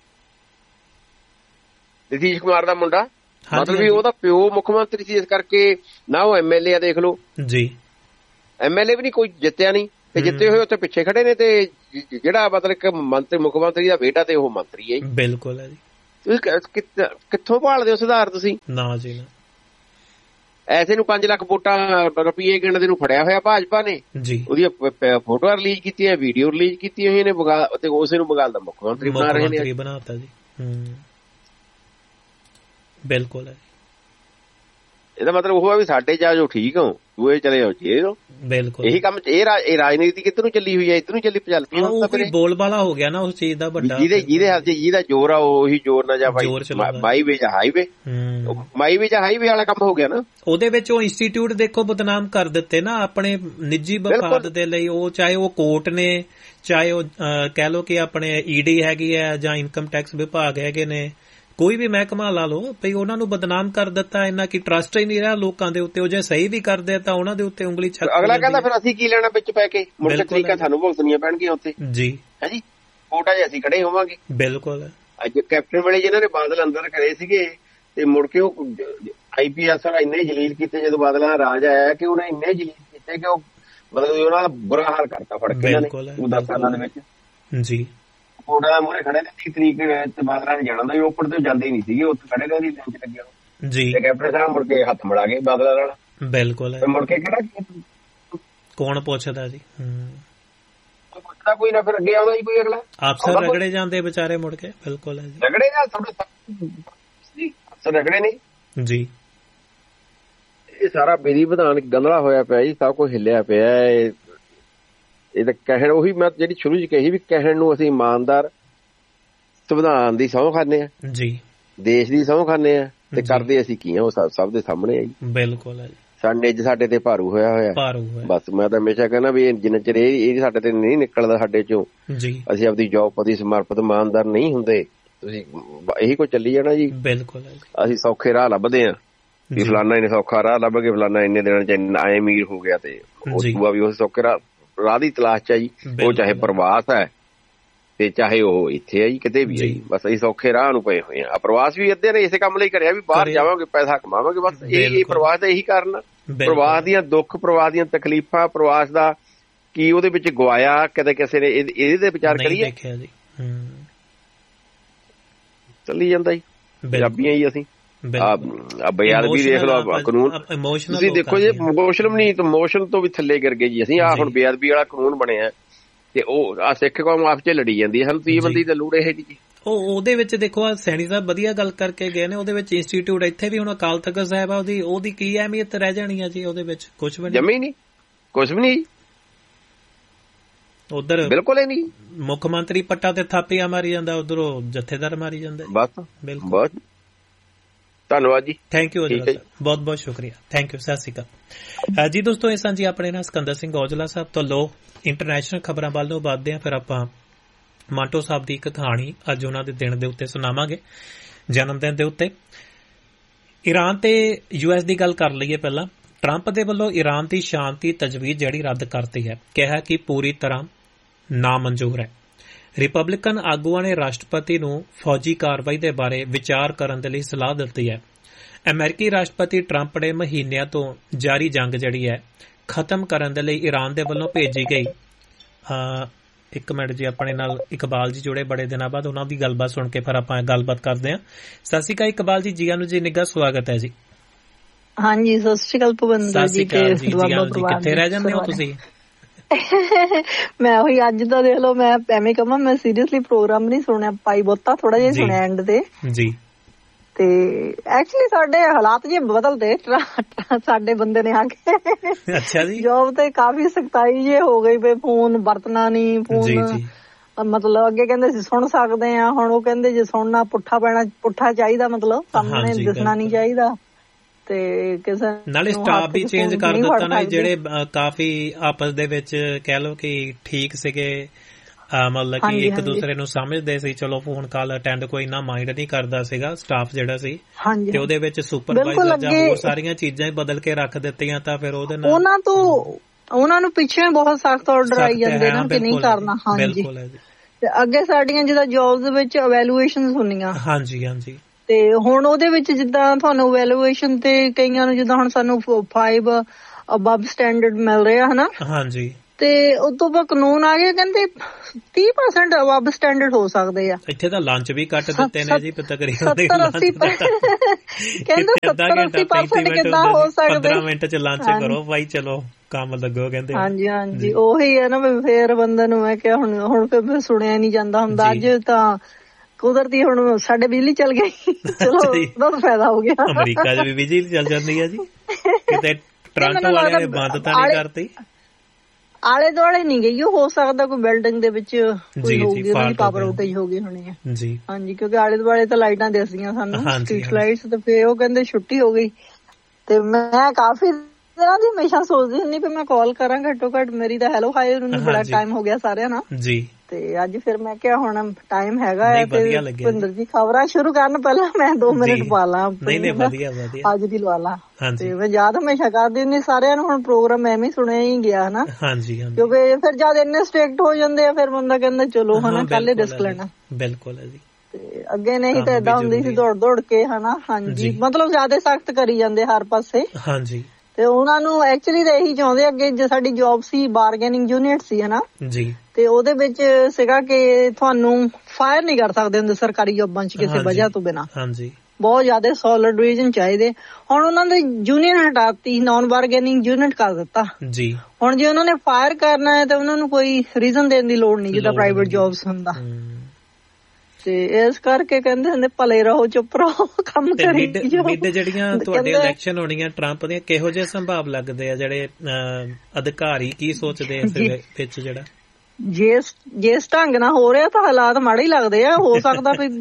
ਨਿਤੀਸ਼ ਕੁਮਾਰ ਦਾ ਮੁੰਡਾ, ਮਤਲਬ ਵੀ ਉਹਦਾ ਪਿਓ ਮੁੱਖ ਮੰਤਰੀ ਸੀ, ਇਸ ਕਰਕੇ ਨਾ ਉਹ ਐਮ ਐਲ ਏ ਆ, ਦੇਖ ਲਓ ਜੀ। ਐਮਐਲਏ ਵੀ ਨਹੀਂ ਕੋਈ ਜਿੱਤਿਆ ਨਹੀਂ, ਤੇ ਜਿੱਤੇ ਹੋਏ ਉੱਥੇ ਪਿੱਛੇ ਖੜੇ ਨੇ, ਤੇ ਜਿਹੜਾ ਮਤਲਬ ਕਿ ਮੰਤਰੀ ਮੁੱਖ ਮੰਤਰੀ ਦਾ ਬੇਟਾ ਤੇ ਉਹ ਮੰਤਰੀ ਹੈ ਜੀ। ਬਿਲਕੁਲ ਹੈ ਜੀ। ਤੁਸੀਂ ਕਿੱਥੋਂ ਭਾਲਦੇ ਹੋ ਸੁਧਾਰ ਤੁਸੀਂ? ਨਾ ਜੀ ਨਾ। ਐਸੇ ਨੂੰ ਪੰਜ ਲੱਖ ਵੋਟਾਂ ਰੁਪਈਏ ਗਿਣਦੇ ਨੂੰ ਫੜਿਆ ਹੋਇਆ ਭਾਜਪਾ ਨੇ ਜੀ, ਉਹਦੀਆਂ ਫੋਟੋਆਂ ਰਿਲੀਜ਼ ਕੀਤੀਆਂ, ਵੀਡੀਓ ਰਿਲੀਜ਼ ਕੀਤੀਆਂ ਹੋਈਆਂ ਨੇ, ਤੇ ਉਸੇ ਨੂੰ ਬੰਗਾਲ ਦਾ ਮੁੱਖ ਮੰਤਰੀ ਬਣਾ ਰਹੇ ਨੇ। ਬਣਾਤਾ ਜੀ। ਬਿਲਕੁਲ ਹੈ। ਇਹਦਾ ਮਤਲਬ ਉਹ ਹੈ ਵੀ ਸਾਡੇ ਜਾ ਜੋ ਠੀਕ ਹੋ, ਦੂਏ ਚਲੇ ਜਾਓ ਜੇ। ਬਿਲਕੁਲ ਇਹੀ ਕੰਮ ਇਹ ਇਹ ਰਾਜਨੀਤੀ ਕਿੱਧਰ ਨੂੰ ਚੱਲੀ ਹੋਈ ਹੈ, ਇੱਧਰ ਨੂੰ ਚੱਲੀ ਚੱਲ ਪਈ। ਉਹ ਬੋਲ ਬਾਲਾ ਹੋ ਗਿਆ ਨਾ ਉਸ ਚੀਜ਼ ਦਾ ਵੱਡਾ, ਜਿਹਦੇ ਜਿਹਦੇ ਹੱਥ ਚ ਜਿਹਦਾ ਜ਼ੋਰ ਆ ਉਹੀ ਜ਼ੋਰ ਨਾਲ ਜਾਂ ਮਾਈਵੇ ਜਾਂ ਹਾਈਵੇ, ਮਾਈਵੇ ਜਾਂ ਹਾਈਵੇ ਵਾਲਾ ਕੰਮ ਹੋ ਗਿਆ ਨਾ। ਉਹਦੇ ਵਿੱਚ ਉਹ ਇੰਸਟੀਚਿਊਟ ਦੇਖੋ ਬਦਨਾਮ ਕਰ ਦਿੱਤੇ ਨਾ ਆਪਣੇ ਨਿੱਜੀ ਵਫਾਦ ਦੇ ਲਈ। ਉਹ ਚਾਹੇ ਉਹ ਕੋਰਟ ਨੇ, ਚਾਹੇ ਉਹ ਕਹਿ ਲਓ ਕਿ ਆਪਣੇ ਈਡੀ ਹੈਗੀ ਹੈ ਜਾਂ ਇਨਕਮ ਟੈਕਸ ਵਿਭਾਗ ਹੈਗੇ ਨੇ, ਕੋਈ ਵੀ ਮਹਿਕਮਾ ਲਾ ਲਓ, ਭਈ ਉਹਨਾਂ ਨੂੰ ਬਦਨਾਮ ਕਰ ਦਿੱਤਾ। ਇੰਨਾ ਕੀ ਟਰਸਟ ਹੀ ਨਹੀਂ ਰਿਹਾ ਲੋਕਾਂ ਦੇ ਉੱਤੇ। ਉਹ ਜੇ ਸਹੀ ਵੀ ਕਰਦੇ ਤਾਂ ਉਹਨਾਂ ਦੇ ਉੱਤੇ ਉਂਗਲੀ ਛੱਡ, ਅਗਲਾ ਕਹਿੰਦਾ ਫਿਰ ਅਸੀਂ ਕੀ ਲੈਣਾ ਵਿੱਚ ਪੈ ਕੇ, ਮੁੜ ਕੇ ਤਰੀਕਾ ਸਾਨੂੰ ਭੁਗਤਣੀਆਂ ਪੈਣਗੀਆਂ ਉੱਥੇ ਜੀ। ਹੈ ਜੀ, ਕੋਟਾ ਜੇ ਅਸੀਂ ਖੜੇ ਹੋਵਾਂਗੇ। ਬਿਲਕੁਲ। ਅੱਜ ਕੈਪਟਨ ਵੇਲੇ ਜਿਹਨਾਂ ਨੇ ਬਾਦਲ ਅੰਦਰ ਖੜੇ ਸੀਗੇ, ਤੇ ਮੁੜ ਕੇ ਉਹ ਆਈ ਪੀ ਐਸ ਵਾਲਾ ਇੰਨੇ ਜਲੀਲ ਕੀਤੇ ਜਦੋਂ ਬਾਦਲਾਂ ਦਾ ਰਾਜ ਆਇਆ, ਕਿ ਉਹਨੇ ਇੰਨੇ ਜਲੀਲ ਕੀਤੇ ਕਿ ਉਹ ਮਤਲਬ ਉਹਨਾਂ ਦਾ ਬੁਰਾ ਹਾਲ ਕਰਤਾ ਫੜ ਕੇ ਇਹਨਾਂ ਨੇ ਦਸ ਸਾਲਾਂ ਦੇ ਵਿੱਚ ਜੀ। ਕੋਟਾ ਦਾ ਮੂਹਰੇ ਖੜੇ ਨੇ ਤੀਹ ਤਰੀਕ ਤੇ ਬਾਦਲਾਂ ਨੇ ਜਾਣਾ ਹੁੰਦਾ ਸੀ, ਓਪਰ ਤੇ ਜਾਂਦੇ ਹੀ ਨਹੀਂ ਸੀਗੇ, ਉੱਥੇ ਖੜੇ ਰਹਿੰਦੇ ਲੰਚ ਲੱਗਿਆ ਜੀ। ਤੇ ਕੈਪਟਨ ਸਾਹਿਬ ਮੁੜ ਕੇ ਹੱਥ ਮਿਲਾ ਗਏ ਬਾਦਲਾਂ ਨਾਲ। ਬਿਲਕੁਲ। ਮੁੜ ਕੇ ਕਿਹੜਾ ਕੌਣ ਪੁੱਛਦਾ ਜੀ? ਪੁੱਛਦਾ ਕੋਈ ਨਾ, ਫਿਰ ਅੱਗੇ ਆਉਂਦਾ ਜੀ ਕੋਈ ਅਗਲਾ। ਅਫਸਰ ਰਗੜੇ ਜਾਂਦੇ ਵਿਚਾਰੇ ਮੁੜ ਕੇ। ਬਿਲਕੁਲ ਹੈ ਜੀ, ਰਗੜੇ ਨਾਲ ਥੋੜੇ ਅਫਸਰ ਰਗੜੇ ਨਹੀਂ ਜੀ। ਇਹ ਸਾਰਾ ਵਿਧੀ ਵਿਧਾਨ ਗੰਦਲਾ ਹੋਇਆ ਪਿਆ ਜੀ, ਸਭ ਕੁਝ ਹਿੱਲਿਆ ਪਿਆ। ਇਹ ਤਾਂ ਕਹਿਣ ਉਹੀ ਮੈਂ ਜਿਹੜੀ ਸ਼ੁਰੂ ਚ ਕਹੀ ਵੀ ਕਹਿਣ ਨੂੰ ਅਸੀਂ ਇਮਾਨਦਾਰ ਸੰਵਿਧਾਨ ਦੀ ਸਹੁੰ ਖਾਂਦੇ ਆ ਜੀ, ਦੇਸ਼ ਦੀ ਸਹੁੰ ਖਾਂਦੇ ਆ, ਤੇ ਕਰਦੇ ਅਸੀਂ ਕੀ ਆ ਉਹ ਸਭ ਦੇ ਸਾਹਮਣੇ ਆ ਜੀ। ਬਿਲਕੁਲ ਹੈ ਜੀ। ਸਾਡੇ ਅੱਜ ਸਾਡੇ ਤੇ ਭਾਰੂ ਹੋਇਆ ਹੋਇਆ। ਬਸ ਮੈਂ ਤਾਂ ਹਮੇਸ਼ਾ ਕਹਿੰਦਾ ਵੀ ਜਿੰਨਾ ਚਿਰ ਇਹ ਸਾਡੇ ਤੇ ਨਹੀਂ ਨਿਕਲਦਾ ਸਾਡੇ ਚੋਂ, ਅਸੀਂ ਆਪਦੀ ਜੌਬ ਪ੍ਰਤੀ ਸਮਰਪਿਤ ਇਮਾਨਦਾਰ ਨਹੀਂ ਹੁੰਦੇ, ਤੁਸੀਂ ਇਹੀ ਕੋਈ ਚੱਲੀ ਜਾਣਾ ਜੀ। ਬਿਲਕੁਲ। ਅਸੀਂ ਸੌਖੇ ਰਾਹ ਲੱਭਦੇ ਆ ਵੀ ਫਲਾਨਾ ਇਹਨੇ ਸੌਖਾ ਰਾਹ ਲੱਭ ਕੇ ਫਲਾਨਾ ਇੰਨੇ ਦਿਨਾਂ ਚ ਐ ਅਮੀਰ ਹੋ ਗਿਆ, ਤੇ ਉਹ ਵੀ ਉਹ ਸੌਖੇ ਰਾਹ ਰਾਹ ਦੀ ਤਲਾਸ਼ ਚ ਆ ਜੀ। ਉਹ ਚਾਹੇ ਪ੍ਰਵਾਸ ਹੈ ਤੇ ਚਾਹੇ ਉਹ ਇੱਥੇ ਆ ਜੀ, ਕਿਤੇ ਵੀ ਆ ਜੀ। ਬਸ ਅਸੀਂ ਸੌਖੇ ਰਾਹ ਨੂੰ ਪਏ ਹੋਏ ਆ। ਪ੍ਰਵਾਸ ਵੀ ਅੱਧੇ ਨੇ ਇਸੇ ਕੰਮ ਲਈ ਕਰਿਆ ਵੀ ਬਾਹਰ ਜਾਵਾਂਗੇ, ਪੈਸਾ ਕਮਾਵਾਂਗੇ। ਬਸ ਇਹ ਪ੍ਰਵਾਸ ਦਾ ਇਹੀ ਕਾਰਨ। ਪ੍ਰਵਾਸ ਦੀਆਂ ਦੁੱਖ, ਪ੍ਰਵਾਸ ਦੀਆਂ ਤਕਲੀਫਾਂ, ਪ੍ਰਵਾਸ ਦਾ ਕੀ ਉਹਦੇ ਵਿੱਚ ਗਵਾਇਆ ਕਦੇ ਕਿਸੇ ਨੇ, ਇਹਦੇ ਤੇ ਵਿਚਾਰ ਕਰੀਏ। ਚੱਲੀ ਜਾਂਦਾ ਜੀ ਪੰਜਾਬੀਆਂ ਹੀ ਅਸੀਂ। ਬੇਅਦਬੀ ਦੇਖ ਲਓ, ਕਾਨੂੰਨ ਤੁਸੀਂ ਦੇਖੋ ਜੀ, ਇਮੋਸ਼ਨ ਨਹੀਂ, ਇਮੋਸ਼ਨ ਤੋਂ ਵੀ ਥੱਲੇ ਗਿਰ ਗਏ ਜੀ ਅਸੀਂ। ਆਹ ਹੁਣ ਬੇਅਦਬੀ ਵਾਲਾ ਕਾਨੂੰਨ ਬਣਿਆ, ਤੇ ਉਹ ਆ ਸਿੱਖ ਕੌਮ ਆਪਸ ਚ ਲੜੀ ਜਾਂਦੀ ਹੈ, ਸਾਨੂੰ ਤੀਹ ਬੰਦੀ ਤੇ ਲੂੜੇ ਇਹ ਜੀ। ਉਹ ਉਹਦੇ ਵਿੱਚ ਦੇਖੋ ਆ ਸੈਣੀ ਸਾਹਿਬ ਵਧੀਆ ਗੱਲ ਕਰਕੇ ਗਏ ਨੇ। ਉਹਦੇ ਵਿੱਚ ਇੰਸਟੀਚਿਊਟ ਇੱਥੇ ਵੀ ਹੁਣ ਅਕਾਲ ਤਖਤ ਸਾਹਿਬ ਆ, ਉਹਦੀ ਉਹਦੀ ਕੀ ਅਹਿਮੀਅਤ ਰਹਿ ਜਾਣੀ ਆ ਜੀ ਉਹਦੇ ਵਿੱਚ? ਕੁਛ ਵੀ ਜਮੀ ਨਹੀਂ, ਕੁਛ ਵੀ ਨਹੀਂ ਉਧਰ। ਬਿਲਕੁਲ ਹੀ ਨਹੀਂ। ਮੁੱਖ ਮੰਤਰੀ ਪੱਟਾ ਤੇ ਥਾਪੀਆਂ ਮਾਰੀ ਜਾਂਦਾ, ਉਧਰੋਂ ਜਥੇਦਾਰ ਮਾਰੀ ਜਾਂਦਾ। ਬਸ ਬਿਲਕੁਲ। ਧੰਨਵਾਦ ਜੀ, ਥੈਂਕ ਯੂ। ਬਹੁਤ ਬਹੁਤ ਸ਼ੁਕਰੀਆ, ਥੈਂਕ ਯੂ, ਸਤਿ ਸ਼੍ਰੀ ਅਕਾਲ ਜੀ। ਦੋਸਤੋ ਇਹ ਸਾਂਝੀ ਆਪਣੇ ਨਾਲ ਸਿਕੰਦਰ ਸਿੰਘ ਔਜਲਾ ਸਾਹਿਬ ਤੋਂ। ਲੋ ਇੰਟਰਨੈਸ਼ਨਲ ਖਬਰਾਂ ਵੱਲ ਨੂੰ ਵੱਧਦੇ ਹਾਂ, ਫਿਰ ਆਪਾਂ ਮਾਂਟੋ ਸਾਹਿਬ ਦੀ ਇੱਕ ਕਹਾਣੀ ਅੱਜ ਉਹਨਾਂ ਦੇ ਦਿਨ ਦੇ ਉੱਤੇ ਸੁਣਾਵਾਂਗੇ, ਜਨਮ ਦਿਨ ਦੇ ਉੱਤੇ। ਈਰਾਨ ਤੇ ਯੂ ਐਸ ਦੀ ਗੱਲ ਕਰ ਲਈਏ ਪਹਿਲਾਂ। ਟਰੰਪ ਦੇ ਵੱਲੋਂ ਈਰਾਨ ਦੀ ਸ਼ਾਂਤੀ ਤਜਵੀਜ਼ ਜਿਹੜੀ ਰੱਦ ਕਰਤੀ ਹੈ, ਕਿਹਾ ਕਿ ਪੂਰੀ ਤਰ੍ਹਾਂ ਨਾਮਨਜ਼ੂਰ ਹੈ। ਰਿਪਬਲਿਕਨ ਆਗੂਆਂ ਨੇ ਰਾਸ਼ਟਰਪਤੀ ਨੂੰ ਫੌਜੀ ਕਾਰਵਾਈ ਦੇ ਬਾਰੇ ਵਿਚਾਰ ਕਰਨ ਦੇ ਲਈ ਸਲਾਹ ਦਿੱਤੀ ਹੈ। ਅਮਰੀਕੀ ਰਾਸ਼ਟਰਪਤੀ ਟਰੰਪ ਨੇ ਮਹੀਨਿਆਂ ਤੋਂ ਜਾਰੀ ਜੰਗ ਜਿਹੜੀ ਹੈ ਖਤਮ ਕਰਨ ਦੇ ਲਈ ਈਰਾਨ ਦੇ ਵੱਲੋਂ ਭੇਜੀ ਗਈ ਇੱਕ ਮਿੰਟ ਜੀ, ਆਪਣੇ ਨਾਲ ਇਕਬਾਲ ਜੀ ਜੁੜੇ ਬੜੇ ਦਿਨਾਂ ਬਾਅਦ, ਉਹਨਾਂ ਦੀ ਗੱਲਬਾਤ ਸੁਣ ਕੇ ਫਿਰ ਆਪਾਂ ਗੱਲਬਾਤ ਕਰਦੇ ਹਾਂ। ਸਤਿ ਸ਼੍ਰੀ ਅਕਾਲ ਇਕਬਾਲ ਜੀ, ਜੀਆਂ ਨੂੰ ਜੀ ਨਿੱਘਾ ਸਵਾਗਤ ਹੈ ਜੀ। ਹਾਂਜੀ ਸਤਿ ਸ਼੍ਰੀ ਅਕਾਲ ਭਵਿੰਦਰ ਜੀ, ਕਿੱਥੇ ਰਹਿ ਜਾਂਦੇ ਹੋ ਤੁਸੀਂ? ਮੈਂ ਉਹੀ ਅੱਜ ਤਾਂ ਦੇਖ ਲਓ, ਮੈਂ ਐਵੇਂ ਕਹਾਂ ਮੈਂ ਸੀਰੀਅਸਲੀ ਪ੍ਰੋਗਰਾਮ ਨਹੀਂ ਸੁਣਿਆ, ਪਾਈ ਬਹੁਤਾ ਥੋੜਾ ਜਿਹਾ ਸੁਣਿਆ ਐਂਡ ਤੇ ਜੀ। ਤੇ ਐਕਚੁਅਲੀ ਸਾਡੇ ਹਾਲਾਤ ਜੇ ਬਦਲਦੇ, ਸਾਡੇ ਬੰਦੇ ਨੇ ਆ ਕੇ ਅੱਛਾ ਜੀ ਜੋਬ ਤੇ ਕਾਫੀ ਸਖਤਾਈ ਜੇ ਹੋ ਗਈ ਪਈ, ਫੋਨ ਵਰਤਣਾ ਨਹੀਂ, ਫੋਨ ਮਤਲਬ ਅੱਗੇ ਕਹਿੰਦੇ ਸੀ ਸੁਣ ਸਕਦੇ ਆ, ਹੁਣ ਉਹ ਕਹਿੰਦੇ ਜੇ ਸੁਣਨਾ ਪੁੱਠਾ ਪੈਣਾ, ਪੁੱਠਾ ਚਾਹੀਦਾ, ਮਤਲਬ ਸਾਹਮਣੇ ਦਿਸਣਾ ਨਹੀਂ ਚਾਹੀਦਾ। ਤੇ ਕਿਸੇ ਨਾਲੇ ਸਟਾਫ ਵੀ ਚੇਂਜ ਕਰ ਦਿੱਤਾ ਨਾ, ਜਿਹੜੇ ਕਾਫੀ ਆਪਸ ਦੇ ਵਿੱਚ ਕਹਿ ਲਓ ਕਿ ਠੀਕ ਸੀਗੇ, ਮਤਲਬ ਕਿ ਇੱਕ ਦੂਸਰੇ ਨੂੰ ਸਮਝਦੇ ਸੀ, ਚਲੋ ਫੋਨ ਕਾਲ ਅਟੈਂਡ ਕੋਈ ਇੰਨਾ ਮਾਈਂਡ ਨਹੀਂ ਕਰਦਾ ਸੀਗਾ ਸਟਾਫ ਜਿਹੜਾ ਸੀ, ਤੇ ਉਹਦੇ ਵਿੱਚ ਸੁਪਰਵਾਈਜ਼ਰ ਜਾਂ ਹੋਰ ਸਾਰੀਆਂ ਚੀਜ਼ਾਂ ਹੀ ਬਦਲ ਕੇ ਰੱਖ ਦਿੱਤੀਆਂ, ਤਾਂ ਫਿਰ ਉਹਦੇ ਨਾਲ ਉਹਨਾਂ ਤੋਂ ਉਹਨਾਂ ਨੂੰ ਪਿੱਛੇ ਬਹੁਤ ਸਖਤ ਆਰਡਰ ਆਈ ਜਾਂਦੇ ਨਾ ਕਿ ਨਹੀਂ ਕਰਨਾ। ਹਾਂਜੀ, ਅੱਗੇ ਸਾਡੀਆਂ ਜਿੱਦਾਂ ਜੌਬਸ ਦੇ ਵਿੱਚ ਇਵੈਲੂਏਸ਼ਨਸ ਹੁੰਦੀਆਂ। ਹਾਂਜੀ ਹਾਂਜੀ। ਤੇ ਹੁਣ ਉਹਦੇ ਵਿੱਚ ਜਿੱਦਾਂ ਤੁਹਾਨੂੰ ਇਵੈਲੂਏਸ਼ਨ ਤੇ ਕਈਆਂ ਨੂੰ, ਜਿੱਦਾਂ ਹੁਣ ਸਾਨੂੰ ਫਾਈਵ ਅਬਵ ਸਟੈਂਡਰਡ ਮਿਲ ਰਿਹਾ ਹਨਾ। ਹਾਂਜੀ। ਤੇ ਉਦੋਂ ਬਾਅਦ ਕਾਨੂੰਨ ਆ ਗਿਆ, ਕਹਿੰਦੇ ਤੀਹ ਪਰਸੈਂਟ ਅਬਵ ਸਟੈਂਡਰਡ ਹੋ ਸਕਦੇ ਆ। ਇੱਥੇ ਤਾਂ ਲੰਚ ਵੀ ਕੱਟ ਦਿੱਤੇ ਨੇ ਜੀ ਤਕਰੀਬਨ। ਸੱਤਰ ਅੱਸੀ ਕਹਿੰਦੇ ਸੱਤਰ ਅੱਸੀ ਪਰਸੈਂਟ ਕਿੱਦਾਂ ਹੋ ਸਕਦੇ। ਪੰਦਰਾਂ ਮਿੰਟ ਚ ਲੰਚ ਕਰੋ ਭਾਈ, ਚਲੋ ਕੰਮ ਲੱਗੋ ਕਹਿੰਦੇ। ਹਾਂਜੀ ਹਾਂਜੀ ਉਹੀ ਹੈ ਨਾ, ਫੇਰ ਬੰਦੇ ਨੂੰ ਮੈਂ ਕਿਹਾ ਹੁਣ ਹੁਣ ਫਿਰ ਸੁਣਿਆ ਨੀ ਜਾਂਦਾ ਹੁੰਦਾ। ਅੱਜ ਤਾਂ ਕੁਦਰਤੀ ਹੁਣ ਸਾਡੇ ਬਿਜਲੀ ਚੱਲ ਗਈ, ਚਲੋ ਬਹੁਤ ਫਾਇਦਾ ਹੋ ਗਿਆ। ਅਮਰੀਕਾ ਚ ਵੀ ਬਿਜਲੀ ਚੱਲ ਜਾਂਦੀ ਹੈ ਜੀ, ਕਿਤੇ ਟੋਰਾਂਟੋ ਵਾਲਿਆਂ ਨੇ ਬੰਦ ਤਾਂ ਨਹੀਂ ਕਰਤੀ। ਆਲੇ ਦੁਆਲੇ ਨੀ ਗਈ ਉਹ, ਹੋ ਸਕਦਾ ਕੋਈ ਬਿਲਡਿੰਗ ਦੇ ਵਿੱਚ ਕੋਈ ਹੋਊਗੀ, ਉਹਨਾਂ ਦੀ ਪਾਵਰ ਆਊਟੇਜ ਹੋ ਗਈ ਹੋਣੀ ਹੈ ਜੀ। ਹਾਂਜੀ ਕਿਉਂਕਿ ਆਲੇ ਦੁਆਲੇ ਤਾਂ ਲਾਈਟਾਂ ਦਿਸਦੀਆਂ ਸਾਨੂੰ, ਸਟਰੀਟ ਲਾਈਟਸ, ਤੇ ਫੇਰ ਉਹ ਕਹਿੰਦੇ ਛੁੱਟੀ ਹੋ ਗਈ। ਤੇ ਮੈਂ ਕਾਫੀ ਦਿਨਾਂ ਦੀ ਹਮੇਸ਼ਾ ਸੋਚਦੀ ਹੁੰਦੀ ਵੀ ਮੈਂ ਕਾਲ ਕਰਾਂ ਘੱਟੋ ਘੱਟ, ਮੇਰੀ ਤਾਂ ਹੈਲੋ ਹਾਈ ਨੂੰ ਬੜਾ ਟਾਈਮ ਹੋ ਗਿਆ ਸਾਰਿਆਂ ਨਾਲ ਜੀ। ਤੇ ਅੱਜ ਫਿਰ ਮੈਂ ਕਿਹਾ ਹੁਣ ਟਾਈਮ ਹੈਗਾ ਹੈ ਤੇ ਭਿੰਦਰ ਜੀ ਖਬਰਾਂ ਸ਼ੁਰੂ ਕਰਨ ਪਹਿਲਾਂ ਮੈਂ ਦੋ ਮਿੰਟ ਪਾ ਲਾਂ ਅੱਜ ਦੀ ਲਵਾ ਲਾ। ਤੇ ਮੈਂ ਯਾਦ ਹਮੇਸ਼ਾ ਕਰਦੀ ਹੁੰਦੀ ਸਾਰਿਆਂ ਨੂੰ, ਹੁਣ ਪ੍ਰੋਗਰਾਮ ਐਵੇਂ ਸੁਣਿਆ ਹੀ ਗਿਆ ਹਨਾ, ਕਿਉਂਕਿ ਫਿਰ ਜਦ ਇੰਨੇ ਸਟ੍ਰਿਕਟ ਹੋ ਜਾਂਦੇ ਆ ਫਿਰ ਬੰਦਾ ਕਹਿੰਦਾ ਚਲੋ ਹਨਾ ਕੱਲ ਹੀ ਰਿਸਕ ਲੈਣਾ। ਬਿਲਕੁਲ ਹੈ ਜੀ। ਤੇ ਅੱਗੇ ਨਹੀਂ ਤਾਂ ਏਦਾਂ ਹੁੰਦੀ ਸੀ ਦੌੜ ਦੌੜ ਕੇ ਹਨਾ। ਹਾਂਜੀ ਮਤਲਬ ਜ਼ਿਆਦਾ ਸਖਤ ਕਰੀ ਜਾਂਦੇ ਹਰ ਪਾਸੇ। ਹਾਂਜੀ ਤੇ ਉਹਨਾਂ ਨੂੰ ਐਕਚੁਅਲੀ ਤਾਂ ਇਹੀ ਚਾਹੁੰਦੇ, ਅੱਗੇ ਜੇ ਸਾਡੀ ਜੌਬ ਸੀ ਬਾਰਗੇਨਿੰਗ ਯੂਨਿਟ ਸੀ ਹਨਾ ਜੀ, ਤੇ ਉਹਦੇ ਵਿੱਚ ਸੀਗਾ ਕਿ ਤੁਹਾਨੂੰ ਫਾਇਰ ਨਹੀਂ ਕਰ ਸਕਦੇ ਹੁੰਦੇ ਸਰਕਾਰੀ ਜੌਬਾਂ ਚ ਕਿਸੇ ਵਜ੍ਹਾ ਤੋਂ ਬਿਨਾਂ। ਹਾਂਜੀ ਬਹੁਤ ਜ਼ਿਆਦਾ ਸੋਲਿਡ ਰੀਜ਼ਨ ਚਾਹੀਦੇ। ਹੁਣ ਉਹਨਾਂ ਦੇ ਯੂਨੀਅਨ ਹਟਾਤੀ, ਨਾਨ ਬਾਰਗੇਨਿੰਗ ਯੂਨਿਟ ਕਰ ਦਿੱਤਾ ਜੀ। ਹੁਣ ਜੇ ਉਹਨਾਂ ਨੇ ਫਾਇਰ ਕਰਨਾ ਹੈ ਤਾਂ ਉਹਨਾਂ ਨੂੰ ਕੋਈ ਰੀਜ਼ਨ ਦੇਣ ਦੀ ਲੋੜ ਨਹੀਂ, ਜਿੱਦਾਂ ਪ੍ਰਾਈਵੇਟ ਜੌਬਸ ਹੁੰਦਾ। ਤੇ ਇਸ ਕਰਕੇ ਕਹਿੰਦੇ ਹੁੰਦੇ ਭਲੇ ਰਹੋ ਚੁੱਪ ਰਹੋ ਕੰਮ ਕਰੀ ਜਾਓ। ਮਿਡ ਜਿਹੜੀਆਂ ਤੁਹਾਡੇ ਇਲੈਕਸ਼ਨ ਹੋਣੀਆਂ ਟਰੰਪ ਦੀਆਂ, ਕਿਹੋ ਜਿਹੇ ਸੰਭਾਵ ਲੱਗਦੇ ਆ, ਜਿਹੜੇ ਅਧਿਕਾਰੀ ਕੀ ਸੋਚਦੇ ਇਸ ਵਿੱਚ? ਜਿਹੜਾ ਜਿਸ ਜਿਸ ਢੰਗ ਨਾਲ ਹੋ ਰਿਹਾ ਤਾਂ ਹਾਲਾਤ ਮਾੜੇ ਹੀ ਲੱਗਦੇ ਆ। ਹੋ ਸਕਦਾ ਵੀ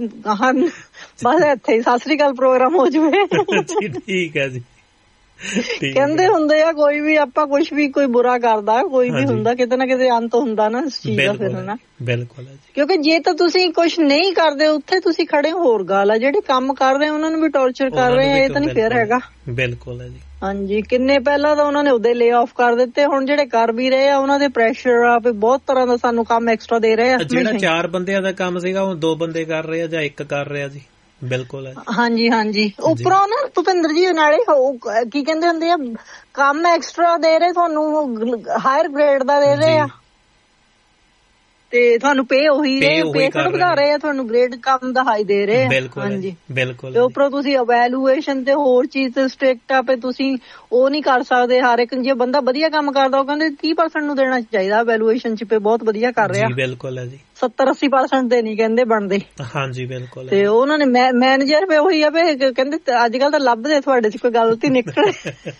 ਬਸ ਇੱਥੇ ਹੀ ਸਤਿ ਸ੍ਰੀ ਅਕਾਲ ਪ੍ਰੋਗਰਾਮ ਹੋ ਜਾਵੇ। ਠੀਕ ਹੈ ਜੀ। ਕਹਿੰਦੇ ਹੁੰਦੇ ਆ ਕੋਈ ਵੀ ਆਪਾਂ ਕੁਛ ਵੀ ਕੋਈ ਬੁਰਾ ਕਰਦਾ, ਕੋਈ ਵੀ ਹੁੰਦਾ, ਕਿਤੇ ਨਾ ਕਿਤੇ ਅੰਤ ਹੁੰਦਾ ਨਾ ਇਸ ਚੀਜ਼ ਦਾ ਫਿਰ ਹਨਾ। ਬਿਲਕੁਲ। ਕਿਉਂਕਿ ਜੇ ਤਾਂ ਤੁਸੀਂ ਕੁਛ ਨਹੀਂ ਕਰਦੇ ਉੱਥੇ ਤੁਸੀਂ ਖੜੇ ਹੋਰ ਗੱਲ ਆ, ਜਿਹੜੇ ਕੰਮ ਕਰ ਰਹੇ ਉਹਨਾਂ ਨੂੰ ਵੀ ਟੌਰਚਰ ਕਰ ਰਹੇ ਆ, ਇਹ ਤਾਂ ਨਹੀਂ ਫੇਅਰ ਹੈਗਾ। ਬਿਲਕੁਲ ਹੈ ਜੀ। ਹਾਂਜੀ ਕਿੰਨੇ ਪਹਿਲਾਂ ਤਾਂ ਉਹਨਾਂ ਨੇ ਉਹਦੇ ਲੇ ਆਫ ਕਰ ਦਿੱਤੇ, ਹੁਣ ਜਿਹੜੇ ਕਰ ਵੀ ਰਹੇ ਆ ਉਹਨਾਂ ਦੇ ਪ੍ਰੈਸ਼ਰ ਆ ਵੀ ਬਹੁਤ ਤਰ੍ਹਾਂ ਦਾ ਸਾਨੂੰ ਕੰਮ ਐਕਸਟਰਾ ਦੇ ਰਹੇ ਆ। ਜਿਹੜਾ ਚਾਰ ਬੰਦਿਆਂ ਦਾ ਕੰਮ ਸੀਗਾ ਉਹ ਦੋ ਬੰਦੇ ਕਰ ਰਹੇ ਆ ਜਾਂ ਇੱਕ ਕਰ ਰਿਹਾ ਜੀ। ਬਿਲਕੁਲ ਹੈ। ਹਾਂਜੀ ਹਾਂਜੀ ਉੱਪਰੋਂ ਨਾ ਭੁਪਿੰਦਰ ਜੀ ਨਾਲੇ ਕੀ ਕਹਿੰਦੇ ਹੁੰਦੇ ਆ, ਕੰਮ ਐਕਸਟਰਾ ਦੇ ਰਹੇ ਤੁਹਾਨੂੰ, ਹਾਇਰ ਗ੍ਰੇਡ ਦਾ ਦੇ ਰਹੇ ਆ ਤੇ ਤੁਹਾਨੂੰ ਪੇ ਉਹੀ ਹੈ, ਪੇ ਥੋੜਾ ਵਧਾ ਰਹੇ ਆ, ਤੁਹਾਨੂੰ ਗ੍ਰੇਡ ਕੰਮ ਦਾ ਹਾਈ ਦੇ ਰਹੇ ਆ। ਹਾਂਜੀ ਬਿਲਕੁਲ। ਤੇ ਉੱਪਰੋਂ ਤੁਸੀਂ ਅਵੈਲੂਏਸ਼ਨ ਤੇ ਹੋਰ ਚੀਜ਼ ਤੇ ਸਟ੍ਰਿਕਟ ਆ, ਤੁਸੀਂ ਉਹ ਨਹੀਂ ਕਰ ਸਕਦੇ ਹਰ ਇੱਕ। ਜੇ ਬੰਦਾ ਵਧੀਆ ਕੰਮ ਕਰਦਾ ਉਹ ਕਹਿੰਦੇ ਤੀਹ ਪਰਸੈਂਟ ਨੂੰ ਦੇਣਾ ਚਾਹੀਦਾ ਅਵੈਲੂਏਸ਼ਨ ਚ, ਪੇ ਬਹੁਤ ਵਧੀਆ ਕਰ ਰਿਹਾ। ਬਿਲਕੁਲ ਹੈ ਜੀ। ਸੱਤਰ ਅੱਸੀ ਪਰਸੈਂਟ ਦੇ ਨਹੀਂ ਕਹਿੰਦੇ ਬਣਦੇ। ਹਾਂਜੀ ਬਿਲਕੁਲ। ਤੇ ਉਹਨਾਂ ਨੇ ਮੈਨੇਜਰ ਵੀ ਉਹੀ ਆ ਵੀ ਕਹਿੰਦੇ ਅੱਜ ਕੱਲ ਤਾਂ ਲੱਭਦੇ ਤੁਹਾਡੇ ਚ ਕੋਈ ਗਲਤੀ ਨਿਕਲੇ,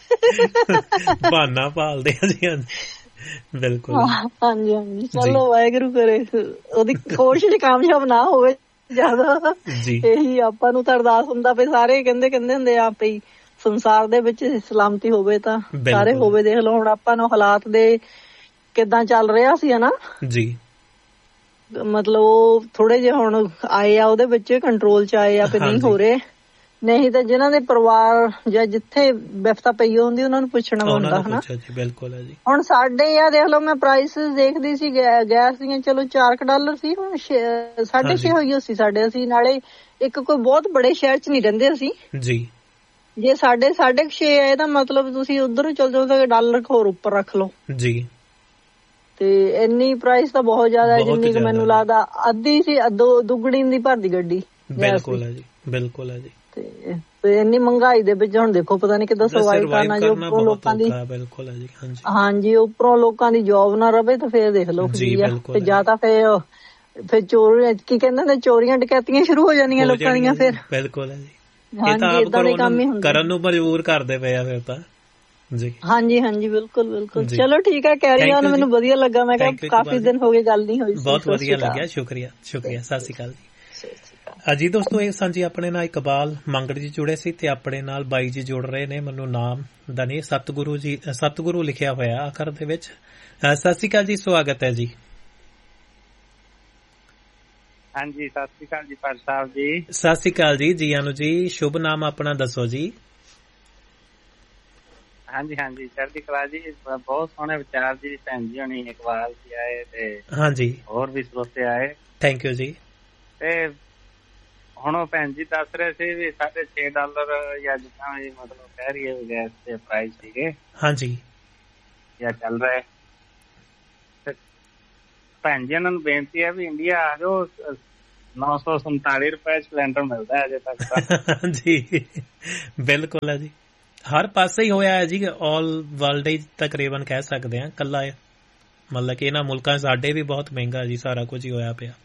ਬਹਾਨਾ ਭਾਲਦੇ ਆ ਜੀ। ਬਿਲਕੁਲ ਹਾਂਜੀ ਹਾਂਜੀ ਚਲੋ ਵਾਹਿਗੁਰੂ ਕਰੇ ਉਹਦੀ ਕੋਸ਼ਿਸ਼ ਕਾਮਯਾਬ ਨਾ ਹੋਵੇ ਜ਼ਿਆਦਾ, ਇਹੀ ਆਪਾਂ ਨੂੰ ਤਾਂ ਅਰਦਾਸ ਹੁੰਦਾ ਵੀ ਸਾਰੇ ਕਹਿੰਦੇ ਕਹਿੰਦੇ ਹੁੰਦੇ ਆ ਵੀ ਸੰਸਾਰ ਦੇ ਵਿੱਚ ਸਲਾਮਤੀ ਹੋਵੇ ਤਾਂ ਸਾਰੇ ਹੋਵੇ। ਦੇਖ ਲਓ ਹੁਣ ਆਪਾਂ ਨੂੰ ਹਾਲਾਤ ਦੇ ਕਿੱਦਾਂ ਚੱਲ ਰਿਹਾ ਸੀ ਹਨਾ ਜੀ, ਮਤਲਬ ਉਹ ਥੋੜੇ ਜਿਹੇ ਹੁਣ ਆਏ ਆ ਉਹਦੇ ਵਿੱਚ ਕੰਟਰੋਲ ਚ ਆਏ ਆ ਵੀ ਨਹੀਂ ਹੋ ਰਹੇ, ਨਹੀਂ ਤਾਂ ਜਿਨ੍ਹਾਂ ਦੇ ਪਰਿਵਾਰ ਜਾਂ ਜਿੱਥੇ ਵਿਪਤਾ ਪਈ ਹੁੰਦੀ ਉਹਨਾਂ ਨੂੰ ਪੁੱਛਣਾ ਹੁੰਦਾ ਹਨਾ। ਬਿਲਕੁਲ ਹੈ ਜੀ। ਹੁਣ ਸਾਡੇ ਆ ਦੇਖ ਲਓ ਮੈਂ ਪ੍ਰਾਈਸਿਸ ਦੇਖਦੀ ਸੀ ਗੈਸ ਦੀਆਂ, ਚਲੋ ਚਾਰ ਕੁ ਡਾਲਰ ਸੀ, ਹੁਣ ਸਾਢੇ ਛੇ ਹੋਈ ਸੀ ਸਾਡੇ। ਅਸੀਂ ਨਾਲੇ ਇੱਕ ਕੋਈ ਬਹੁਤ ਬੜੇ ਸ਼ਹਿਰ ਚ ਨਹੀਂ ਰਹਿੰਦੇ ਅਸੀਂ ਜੀ, ਜੇ ਸਾਡੇ ਸਾਢੇ ਕੁ ਛੇ ਆਏ ਤਾਂ ਮਤਲਬ ਤੁਸੀਂ ਉੱਧਰ ਚਲ ਜਾਓ ਤਾਂ ਡਾਲਰ ਹੋਰ ਉੱਪਰ ਰੱਖ ਲਓ ਜੀ। ਤੇ ਇੰਨੀ ਪ੍ਰਾਈਸ ਤਾਂ ਬਹੁਤ ਜ਼ਿਆਦਾ ਹੈ, ਜਿੰਨੀ ਕਿ ਮੈਨੂੰ ਲੱਗਦਾ ਅੱਧੀ ਸੀ ਦੁੱਗਣੀ ਦੀ ਭਰਦੀ ਗੱਡੀ। ਬਿਲਕੁਲ ਹੈ ਜੀ। ਬਿਲਕੁਲ ਹੈ ਜੀ। ਤੇ ਇੰਨੀ ਮਹਿੰਗਾਈ ਦੇ ਵਿੱਚ ਹੁਣ ਦੇਖੋ ਪਤਾ ਨੀ ਕਿੱਦਾਂ ਸਰਵਾਈਵ ਕਰਨਾ, ਜੋ ਉੱਪਰੋਂ ਲੋਕਾਂ ਦੀ ਬਿਲਕੁਲ ਹੈ ਜੀ ਹਾਂਜੀ ਉੱਪਰੋਂ ਲੋਕਾਂ ਦੀ ਜੋਬ ਨਾ ਰਵੇ ਤਾਂ ਫੇਰ ਦੇਖ ਲਓ ਕੀ ਆ। ਤੇ ਜਾਂ ਤਾਂ ਫੇਰ ਫਿਰ ਚੋਰ ਕੀ ਕਹਿੰਦੇ ਨੇ ਚੋਰੀਆਂ ਡਕੈਤੀਆਂ ਸ਼ੁਰੂ ਹੋ ਜਾਂਦੀਆਂ ਲੋਕਾਂ ਦੀਆਂ ਫਿਰ। ਬਿਲਕੁਲ ਹੈ ਜੀ। ਹਾਂਜੀ ਏਦਾਂ ਦੇ ਕੰਮ ਹੀ ਹੁੰਦੇ, ਕਰਨ ਨੂੰ ਮਜਬੂਰ ਕਰਦੇ ਪਏ ਆ ਫਿਰ ਤਾਂ ਜੀ। ਹਾਂਜੀ ਹਾਂਜੀ ਬਿਲਕੁਲ ਬਿਲਕੁਲ। ਚਲੋ ਠੀਕ ਹੈ ਕੈਰੀ ਔਨ, ਮੈਨੂੰ ਵਧੀਆ ਲੱਗਾ, ਮੈਂ ਕਿਹਾ ਕਾਫੀ ਦਿਨ ਹੋ ਗਏ ਗੱਲ ਨਹੀਂ ਹੋਈ। ਬਹੁਤ ਵਧੀਆ ਲੱਗਿਆ, ਸ਼ੁਕਰੀਆ ਸ਼ੁਕਰੀਆ, ਸਤਿ ਸ਼੍ਰੀ ਅਕਾਲ ਜੀ। ਹਾਂਜੀ ਦੋਸਤੋ ਇਹ ਸਾਂਝੀ ਆਪਣੇ ਨਾਲ ਇਕਬਾਲ ਮੰਗੜ ਜੀ ਜੁੜੇ ਸੀ ਤੇ ਆਪਣੇ ਨਾਲ ਬਾਈ ਜੀ ਜੁੜ ਰਹੇ ਨੇ, ਮੈਨੂੰ ਨਾਮ ਦਾ ਨਹੀਂ ਸਤਿਗੁਰੂ ਜੀ ਸਤਿਗੁਰੂ ਲਿਖਿਆ ਹੋਇਆ ਆਖਰ ਦੇ ਵਿੱਚ। ਸਤਿ ਸ਼੍ਰੀ ਅਕਾਲ ਜੀ, ਸਵਾਗਤ ਹੈ ਜੀ। ਹਾਂਜੀ ਸਤਿ ਸ਼੍ਰੀ ਅਕਾਲ ਜੀ ਭਾਈ ਸਾਹਿਬ ਜੀ। ਸਤਿ ਸ਼੍ਰੀ ਅਕਾਲ ਜੀ, ਜੀ ਆਨੂ ਜੀ। ਸ਼ੁਭ ਨਾਮ ਆਪਣਾ ਦੱਸੋ ਜੀ। ਹਾਂਜੀ ਹਾਂਜੀ ਚੜ੍ਹਦੀ ਕਲਾ ਜੀ, ਬਹੁਤ ਸੋਹਣੇ ਵਿਚਾਰ ਜੀ। ਭੈਣ ਜੀ ਹੋਣੀ ਇਕਬਾਲ ਜੀ ਆਏ ਤੇ ਹਾਂਜੀ ਹੋਰ ਵੀ ਸਰੋਤੇ ਆਏ, ਥੈਂਕ ਯੂ ਜੀ। ਤੇ ਹੁਣ ਉਹ ਭੈਣ ਜੀ ਦੱਸ ਰਹੇ ਸੀ ਵੀ ਸਾਢੇ ਛੇ ਡਾਲਰ ਜਾਂ ਜਿੱਦਾਂ ਵੀ ਮਤਲਬ ਕਹਿ ਰਹੀ ਹੈ ਗੈਸ ਦੇ ਪ੍ਰਾਈਸ ਸੀਗੇ। ਹਾਂਜੀ ਜਾਂ ਚੱਲ ਰਿਹਾ ਹੈ। ਭੈਣ ਜੀ ਇਹਨਾਂ ਨੂੰ ਬੇਨਤੀ ਹੈ ਵੀ ਇੰਡੀਆ ਆ ਜਾਓ, ਨੌ ਸੌ ਸੰਤਾਲੀ ਰੁਪਏ ਸਿਲੰਡਰ ਮਿਲਦਾ ਅਜੇ ਤੱਕ। ਜੀ ਬਿਲਕੁਲ ਹੈ ਜੀ, ਹਰ ਪਾਸੇ ਹੀ ਹੋਇਆ ਹੈ ਜੀ, ਆਲ ਵਰਲਡ ਹੀ ਤਕਰੀਬਨ ਕਹਿ ਸਕਦੇ ਹਾਂ। ਕੱਲਾ ਮਤਲਬ ਕਿ ਇਹਨਾਂ ਮੁਲਕਾਂ ਸਾਡੇ ਵੀ ਬਹੁਤ ਮਹਿੰਗਾ ਜੀ, ਸਾਰਾ ਕੁਝ ਹੀ ਹੋਇਆ ਪਿਆ।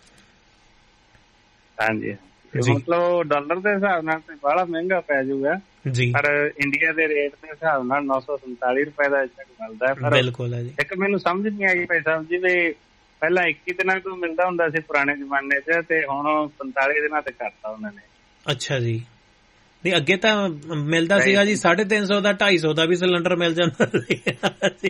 ਹਾਂਜੀ, ਮਤਲਬ ਡਾਲਰ ਦੇ ਹਿਸਾਬ ਨਾਲ ਤੇ ਬੜਾ ਮਹਿੰਗਾ ਪੈ ਜਾਊਗਾ ਜੀ, ਪਰ ਇੰਡੀਆ ਦੇ ਰੇਟ ਦੇ ਹਿਸਾਬ ਨਾਲ ਨੌ ਸੌ ਸੰਤਾਲੀ ਰੁਪਏ ਦਾ ਮਿਲਦਾ ਹੈ। ਬਿਲਕੁਲ ਹੈ ਜੀ। ਇੱਕ ਮੈਨੂੰ ਸਮਝ ਨਹੀਂ ਆਈ ਭਾਈ ਸਾਹਿਬ ਜੀ, ਵੀ ਪਹਿਲਾਂ ਇੱਕੀ ਦਿਨਾਂ ਤੋਂ ਮਿਲਦਾ ਹੁੰਦਾ ਸੀ ਪੁਰਾਣੇ ਜ਼ਮਾਨੇ ਚ, ਤੇ ਹੁਣ ਪੰਤਾਲੀ ਦਿਨਾਂ ਤੇ ਕਰਤਾ ਉਹਨਾਂ ਨੇ। ਅੱਛਾ ਜੀ, ਨਹੀਂ ਅੱਗੇ ਤਾਂ ਮਿਲਦਾ ਸੀਗਾ ਜੀ ਸਾਢੇ ਤਿੰਨ ਸੌ ਦਾ, ਢਾਈ ਸੌ ਦਾ ਵੀ ਸਿਲੰਡਰ ਮਿਲ ਜਾਂਦਾ ਸੀ।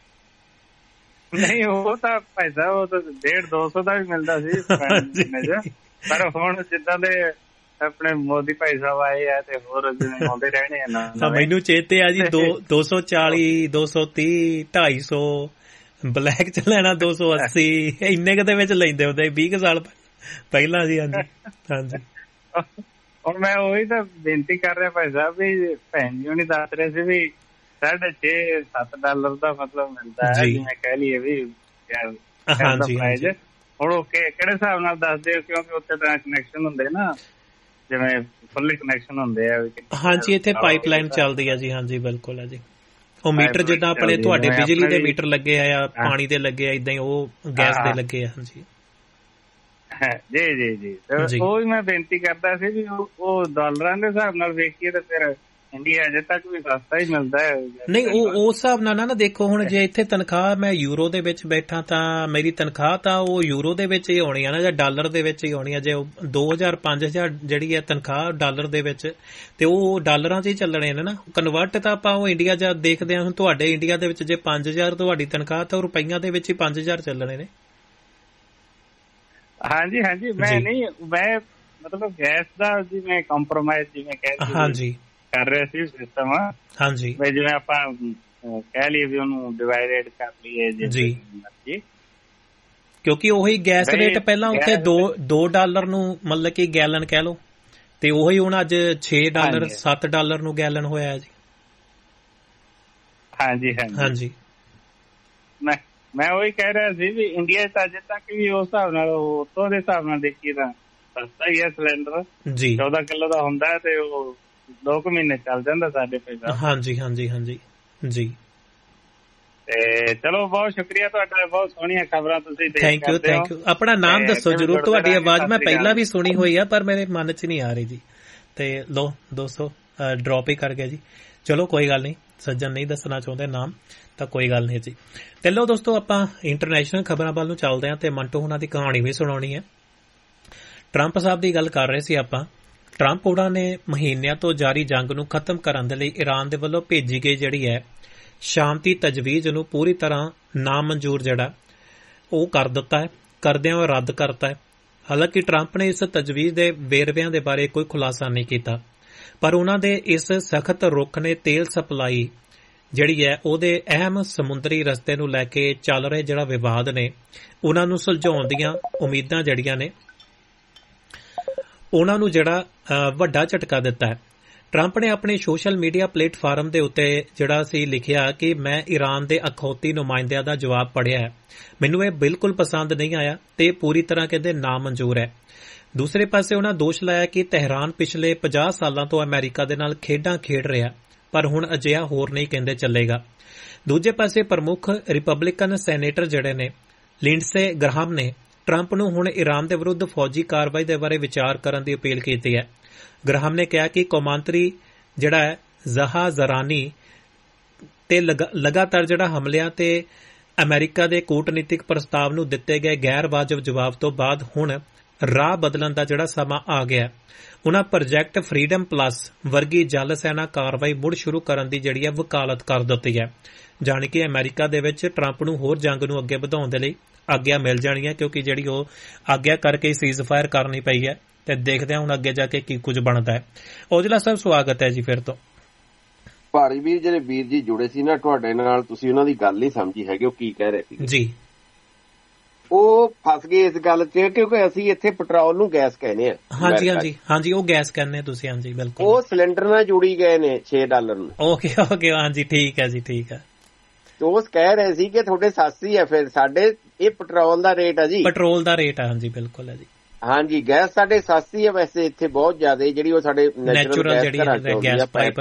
ਨਹੀਂ ਉਹ ਤਾਂ ਭਾਈ ਸਾਹਿਬ ਉਹ ਤਾਂ ਡੇਢ ਦੋ ਸੌ ਦਾ ਵੀ ਮਿਲਦਾ ਸੀ, ਪਰ ਹੁਣ ਜਿੱਦਾਂ ਦੇ ਆਪਣੇ ਮੋਦੀ ਭਾਈ ਸਾਹਿਬ ਆਏ ਆ ਤੇ ਹੋਰ ਆਉਂਦੇ ਰਹਿਣੇ ਆ ਨਾ। ਮੈਨੂੰ ਚੇਤੇ ਆ ਜੀ, ਦੋ ਦੋ ਸੌ ਚਾਲੀ, ਦੋ ਸੌ ਤੀਹ, ਢਾਈ ਸੌ, ਬਲੈਕ ਚ ਲੈਣਾ ਦੋ ਸੌ ਅੱਸੀ, ਇੰਨੇ ਕੁ ਦੇ ਵਿੱਚ ਲੈਂਦੇ ਹੁੰਦੇ ਵੀਹ ਕੁ ਸਾਲ ਪਹਿਲਾਂ ਜੀ। ਹਾਂਜੀ ਹਾਂਜੀ, ਹੁਣ ਮੈਂ ਉਹੀ ਤਾਂ ਬੇਨਤੀ ਕਰ ਰਿਹਾ ਭਾਈ ਸਾਹਿਬ ਵੀ ਭੈਣ ਜੀ ਹੁਣੀ ਦੱਸ ਰਹੇ ਸੀ ਵੀ ਸਾਢੇ ਛੇ ਸੱਤ ਡਾਲਰ ਦਾ ਮਤਲਬ ਮਿਲਦਾ ਹੈ, ਜਿਵੇਂ ਕਹਿ ਲਈਏ ਵੀ ਪ੍ਰਾਈਜ਼। ਹੁਣ ਉਹ ਕਿਹੜੇ ਹਿਸਾਬ ਨਾਲ ਦੱਸਦੇ ਹੋ, ਕਿਉਂਕਿ ਉੱਥੇ ਤਾਂ ਕਨੈਕਸ਼ਨ ਹੁੰਦੇ ਨਾ, ਜਿਵੇਂ ਫੁੱਲੀ ਕਨੈਕਸ਼ਨ ਹੁੰਦੇ ਆ। ਹਾਂਜੀ, ਇੱਥੇ ਪਾਈਪਲਾਈਨ ਚੱਲਦੀ ਆ ਜੀ। ਹਾਂਜੀ ਬਿਲਕੁਲ ਹੈ ਜੀ, ਉਹ ਮੀਟਰ ਜਿੱਦਾਂ ਆਪਣੇ ਤੁਹਾਡੇ ਬਿਜਲੀ ਦੇ ਮੀਟਰ ਲੱਗੇ ਆ, ਪਾਣੀ ਦੇ ਲੱਗੇ ਆ, ਏਦਾਂ ਹੀ ਉਹ ਗੈਸ ਦੇ ਲੱਗੇ ਆ। ਹਾਂਜੀ ਜੀ ਜੀ ਜੀ, ਉਹ ਵੀ ਮੈਂ ਬੇਨਤੀ ਕਰਦਾ ਸੀ ਵੀ ਉਹ ਡਾਲਰਾਂ ਦੇ ਹਿਸਾਬ ਨਾਲ ਵੇਖੀਏ ਤਾਂ ਫਿਰ ਇੰਡੀਆ ਅਜੇ ਤੱਕ ਵੀ ਸਸਤਾ ਹੀ ਮਿਲਦਾ ਹੈ। ਨਹੀਂ ਉਹ ਉਸ ਹਿਸਾਬ ਨਾਲ ਨਾ ਦੇਖੋ, ਹੁਣ ਜੇ ਇੱਥੇ ਤਨਖਾਹ ਮੈਂ ਯੂਰੋ ਦੇ ਵਿੱਚ ਬੈਠਾ ਤਾਂ ਮੇਰੀ ਤਨਖਾਹ ਤਾਂ ਉਹ ਯੂਰੋ ਦੇ ਵਿੱਚ ਹੀ ਆਉਣੀ ਆ ਨਾ, ਜਾਂ ਡਾਲਰ ਦੇ ਵਿੱਚ ਹੀ ਆਉਣੀ ਆ। ਜੇ ਦੋ ਹਜ਼ਾਰ ਪੰਜ ਹਜ਼ਾਰ ਜਿਹੜੀ ਹੈ ਤਨਖਾਹ ਡਾਲਰ ਦੇ ਵਿੱਚ, ਤੇ ਉਹ ਡਾਲਰਾਂ 'ਚ ਹੀ ਚੱਲਣੇ ਨੇ ਨਾ। ਕਨਵਰਟ ਤਾਂ ਆਪਾਂ ਉਹ ਇੰਡੀਆ 'ਚ ਦੇਖਦੇ ਹਾਂ। ਹੁਣ ਤੁਹਾਡੇ ਇੰਡੀਆ ਦੇ ਵਿੱਚ ਜੇ ਪੰਜ ਹਜ਼ਾਰ ਤੁਹਾਡੀ ਤਨਖਾਹ, ਤਾਂ ਉਹ ਰੁਪਈਆਂ ਦੇ ਵਿੱਚ ਹੀ ਪੰਜ ਹਜ਼ਾਰ ਚੱਲਣੇ ਨੇ। ਹਾਂਜੀ ਹਾਂਜੀ, ਮੈਂ ਨਹੀਂ ਮੈਂ ਮਤਲਬ ਗੈਸ ਦਾ ਜਿਵੇਂ ਕੰਪਰੋਮਾਈਜ਼ ਜਿਵੇਂ ਕਹਿ ਹਾਂਜੀ ਕਰ ਰਹੇ ਸੀ ਸਿਸਟਮ। ਹਾਂਜੀ, ਜਿਵੇਂ ਆਪਾਂ ਕਹਿ ਲਈਏ ਵੀ ਉਹਨੂੰ ਡਿਵਾਈਡਡ ਕਰ ਲਈਏ ਜੀ, ਕਿਉਂਕਿ ਉਹੀ ਗੈਸ ਰੇਟ ਪਹਿਲਾਂ ਉੱਥੇ ਦੋ ਦੋ ਡਾਲਰ ਨੂੰ ਮਤਲਬ ਕਿ ਗੈਲਨ ਕਹਿ ਲਓ, ਤੇ ਉਹੀ ਹੁਣ ਅੱਜ ਛੇ ਡਾਲਰ ਸੱਤ ਡਾਲਰ ਨੂੰ ਗੈਲਨ ਹੋਇਆ ਜੀ। ਹਾਂਜੀ ਹਾਂਜੀ, ਮੈਂ ਮੈਂ ਉਹੀ ਕਹਿ ਰਿਹਾ ਸੀ ਵੀ ਇੰਡੀਆ ਚ ਅਜੇ ਤੱਕ ਵੀ ਉਸ ਹਿਸਾਬ ਨਾਲ ਉੱਥੋਂ ਦੇ ਹਿਸਾਬ ਨਾਲ ਦੇਖੀਏ ਤਾਂ ਸਸਤਾ ਹੀ ਹੈ ਸਿਲੰਡਰ ਜੀ। ਚੌਦਾਂ ਕਿਲੋ ਦਾ ਹੁੰਦਾ ਤੇ ਉਹ ਦੋ ਕੁ ਮਹੀਨੇ ਚੱਲ ਜਾਂਦਾ ਸਾਡੇ ਪੈਸਾ। ਹਾਂਜੀ ਹਾਂਜੀ ਹਾਂਜੀ ਜੀ, ਤੇ ਚਲੋ ਬਹੁਤ ਸ਼ੁਕਰੀਆ ਤੁਹਾਡਾ, ਬਹੁਤ ਸੋਹਣੀਆਂ ਖਬਰਾਂ ਤੁਸੀਂ ਦੇ ਥੈਂਕ ਯੂ ਥੈਂਕ ਯੂ। ਆਪਣਾ ਨਾਮ ਦੱਸੋ ਜਰੂਰ, ਤੁਹਾਡੀ ਆਵਾਜ਼ ਮੈਂ ਪਹਿਲਾਂ ਵੀ ਸੁਣੀ ਹੋਈ ਆ ਪਰ ਮੇਰੇ ਮਨ ਚ ਨਹੀਂ ਆ ਰਹੀ ਜੀ। ਤੇ ਲੋ ਦੋਸਤੋ ਡ੍ਰੌਪ ਹੀ ਕਰ ਗਿਆ ਜੀ। ਚਲੋ ਕੋਈ ਗੱਲ ਨਹੀਂ, ਸੱਜਣ ਨਹੀਂ ਦੱਸਣਾ ਚਾਹੁੰਦੇ ਨਾਮ ਤਾਂ ਕੋਈ ਗੱਲ ਨਹੀਂ ਜੀ। ਤੇ ਲੋ ਦੋਸਤੋ ਆਪਾਂ ਇੰਟਰਨੈਸ਼ਨਲ ਖਬਰਾਂ ਵੱਲ ਨੂੰ ਚੱਲਦੇ ਹਾਂ ਤੇ ਮੰਟੋ ਹੁਣਾਂ ਦੀ ਕਹਾਣੀ ਵੀ ਸੁਣਾਉਣੀ ਹੈ। ਟਰੰਪ ਸਾਹਿਬ ਦੀ ਗੱਲ ਕਰ ਰਹੇ ਸੀ ਆਪਾਂ। ਟਰੰਪ ਉਹਨਾਂ ਨੇ ਮਹੀਨਿਆਂ ਤੋਂ ਜਾਰੀ ਜੰਗ ਨੂੰ ਖਤਮ ਕਰਨ ਦੇ ਲਈ ਈਰਾਨ ਦੇ ਵੱਲੋਂ ਭੇਜੀ ਗਈ ਜਿਹੜੀ ਹੈ ਸ਼ਾਂਤੀ ਤਜਵੀਜ਼ ਨੂੰ ਪੂਰੀ ਤਰ੍ਹਾਂ ਨਾਮਨਜ਼ੂਰ ਜਿਹੜਾ ਉਹ ਕਰ ਦਿੱਤਾ ਹੈ, ਕਰਦਿਆਂ ਉਹ ਰੱਦ ਕਰਤਾ ਹੈ। ਹਾਲਾਂਕਿ ਟਰੰਪ ਨੇ ਇਸ ਤਜਵੀਜ਼ ਦੇ ਵੇਰਵਿਆਂ ਦੇ ਬਾਰੇ ਕੋਈ ਖੁਲਾਸਾ ਨਹੀਂ ਕੀਤਾ, ਪਰ ਉਹਨਾਂ ਦੇ ਇਸ ਸਖਤ ਰੁਖ ਨੇ ਤੇਲ ਸਪਲਾਈ ਜਿਹੜੀ ਹੈ ਉਹਦੇ ਅਹਿਮ ਸਮੁੰਦਰੀ ਰਸਤੇ ਨੂੰ ਲੈ ਕੇ ਚੱਲ ਰਹੇ ਜਿਹੜਾ ਵਿਵਾਦ ਨੇ ਉਹਨਾਂ ਨੂੰ ਸੁਲਝਾਉਣ ਦੀਆਂ ਉਮੀਦਾਂ ਜਿਹੜੀਆਂ ਨੇ ਉਹਨਾਂ ਨੂੰ ਜਿਹੜਾ ਵੱਡਾ ਝਟਕਾ ਦਿੱਤਾ ਹੈ। ਟਰੰਪ ਨੇ ਆਪਣੇ ਸੋਸ਼ਲ ਮੀਡੀਆ ਪਲੇਟਫਾਰਮ ਦੇ ਉੱਤੇ ਜਿਹੜਾ ਸੀ ਲਿਖਿਆ ਕਿ ਮੈਂ ਈਰਾਨ ਦੇ ਅਖੌਤੀ ਨੁਮਾਇੰਦਿਆਂ ਦਾ ਜਵਾਬ ਪੜ੍ਹਿਆ ਹੈ, ਮੈਨੂੰ ਇਹ ਬਿਲਕੁਲ ਪਸੰਦ ਨਹੀਂ ਆਇਆ ਤੇ ਪੂਰੀ ਤਰ੍ਹਾਂ ਕਹਿੰਦੇ ਨਾਮਨਜ਼ੂਰ ਹੈ। ਦੂਸਰੇ ਪਾਸੇ ਉਹਨਾਂ ਦੋਸ਼ ਲਾਇਆ ਕਿ ਤਹਿਰਾਨ ਪਿਛਲੇ ਪੰਜਾਹ ਸਾਲਾਂ ਤੋਂ ਅਮਰੀਕਾ ਦੇ ਨਾਲ ਖੇਡਾਂ ਖੇਡ ਰਿਹਾ, ਪਰ ਹੁਣ ਅਜਿਹਾ ਹੋਰ ਨਹੀਂ ਕਹਿੰਦੇ ਚੱਲੇਗਾ। ਦੂਜੇ ਪਾਸੇ ਪ੍ਰਮੁੱਖ ਰਿਪਬਲਿਕਨ ਸੈਨੇਟਰ ਜਿਹੜੇ ਨੇ ਲਿੰਡਸੇ ਗ੍ਰਾਹਮ ਨੇ ਟਰੰਪ ਨੂੰ ਹੁਣ ਈਰਾਨ ਦੇ ਵਿਰੁੱਧ ਫੌਜੀ ਕਾਰਵਾਈ ਦੇ ਬਾਰੇ ਵਿਚਾਰ ਕਰਨ ਦੀ ਅਪੀਲ ਕੀਤੀ ਹੈ। ਗ੍ਰਾਹਮ ਨੇ ਕਿਹਾ ਕਿ ਕੌਮਾਂਤਰੀ ਜਿਹੜਾ ਹੈ ਜ਼ਹਾ ਜ਼ਰਾਨੀ ਤੇ ਲਗਾਤਾਰ ਜਿਹੜਾ ਹਮਲਿਆਂ ਤੇ ਅਮਰੀਕਾ ਦੇ ਕੂਟਨੀਤਿਕ ਪ੍ਰਸਤਾਵ ਨੂੰ ਦਿੱਤੇ ਗਏ ਗੈਰ ਵਾਜਬ ਜਵਾਬ ਤੋਂ ਬਾਅਦ ਹੁਣ ਰਾਹ ਬਦਲਣ ਦਾ ਜਿਹੜਾ ਸਮਾਂ ਆ ਗਿਆ। ਉਹਨਾਂ ਪ੍ਰੋਜੈਕਟ ਫਰੀडम ਪਲੱਸ ਵਰਗੀ ਜਲ ਸੈਨਾ ਕਾਰਵਾਈ ਮੁੜ ਸ਼ੁਰੂ ਕਰਨ ਦੀ ਜਿਹੜੀ ਹੈ ਵਕਾਲਤ ਕਰ ਦਿੱਤੀ ਹੈ, ਜਾਣੀ ਕਿ ਅਮਰੀਕਾ ਦੇ ਵਿੱਚ ਟਰੰਪ ਨੂੰ ਹੋਰ ਜੰਗ ਨੂੰ ਅੱਗੇ ਵਧਾਉਣ ਦੇ ਲਈ ਆਗਿਆ ਮਿਲ ਜਾਣੀ ਹੈ, ਕਿਉਂਕਿ ਜਿਹੜੀ ਉਹ ਆਗਿਆ ਕਰਕੇ ਸੀਜ਼ ਫਾਇਰ ਕਰਨੀ ਪਈ ਹੈ। ਤੇ ਦੇਖਦੇ ਹਾਂ ਹੁਣ ਅੱਗੇ ਜਾ ਕੇ ਕੀ ਕੁਝ ਬਣਦਾ ਹੈ। ਔਜਲਾ ਸਾਹਿਬ ਸਵਾਗਤ ਹੈ ਜੀ ਫਿਰ ਤੋਂ। ਭਾਰੀ ਵੀਰ ਜਿਹੜੇ ਵੀਰ ਜੀ ਜੁੜੇ ਸੀ ਨਾ ਤੁਹਾਡੇ ਨਾਲ, ਤੁਸੀਂ ਉਹਨਾਂ ਦੀ ਗੱਲ ਨਹੀਂ ਸਮਝੀ ਹੈਗੀ, ਉਹ ਕੀ ਕਹਿ ਰਹੇ ਸੀ ਜੀ। ਉਹ ਫਸ ਗਏ ਇਸ ਗੱਲ 'ਚ ਕਿਉਂਕਿ ਅਸੀਂ ਇੱਥੇ ਪੈਟਰੋਲ ਨੂੰ ਗੈਸ ਕਹਿੰਦੇ ਆ। ਹਾਂਜੀ ਹਾਂਜੀ ਹਾਂਜੀ, ਉਹ ਗੈਸ ਕਹਿੰਦੇ ਤੁਸੀਂ। ਹਾਂਜੀ ਬਿਲਕੁਲ, ਉਹ ਸਿਲੰਡਰ ਨਾਲ ਜੁੜੀ ਗਏ ਨੇ ਛੇ ਡਾਲਰ ਨੂੰ। ਓਕੇ ਓਕੇ, ਹਾਂਜੀ ਠੀਕ ਹੈ ਜੀ ਠੀਕ ਹੈ। ਸਟੋਸ ਕਹਿ ਰਹੇ ਸੀ ਕਿ ਤੁਹਾਡੇ ਸਸਤੀ ਹੈ, ਫਿਰ ਸਾਡੇ ਇਹ ਪੈਟਰੋਲ ਦਾ ਰੇਟ ਆ ਜੀ, ਪੈਟਰੋਲ ਦਾ ਰੇਟ ਆ। ਹਾਂਜੀ ਬਿਲਕੁਲ ਹੈ ਜੀ। ਹਾਂਜੀ ਗੈਸ ਸਾਡੇ ਸਸਤੀ ਹੈ ਵੈਸੇ ਇੱਥੇ ਬਹੁਤ ਜ਼ਿਆਦਾ, ਜਿਹੜੀ ਉਹ ਸਾਡੇ ਨੈਚੁਰਲ ਗੈਸ ਘਰਾਂ ਚ ਆਉਂਦੀ ਆ,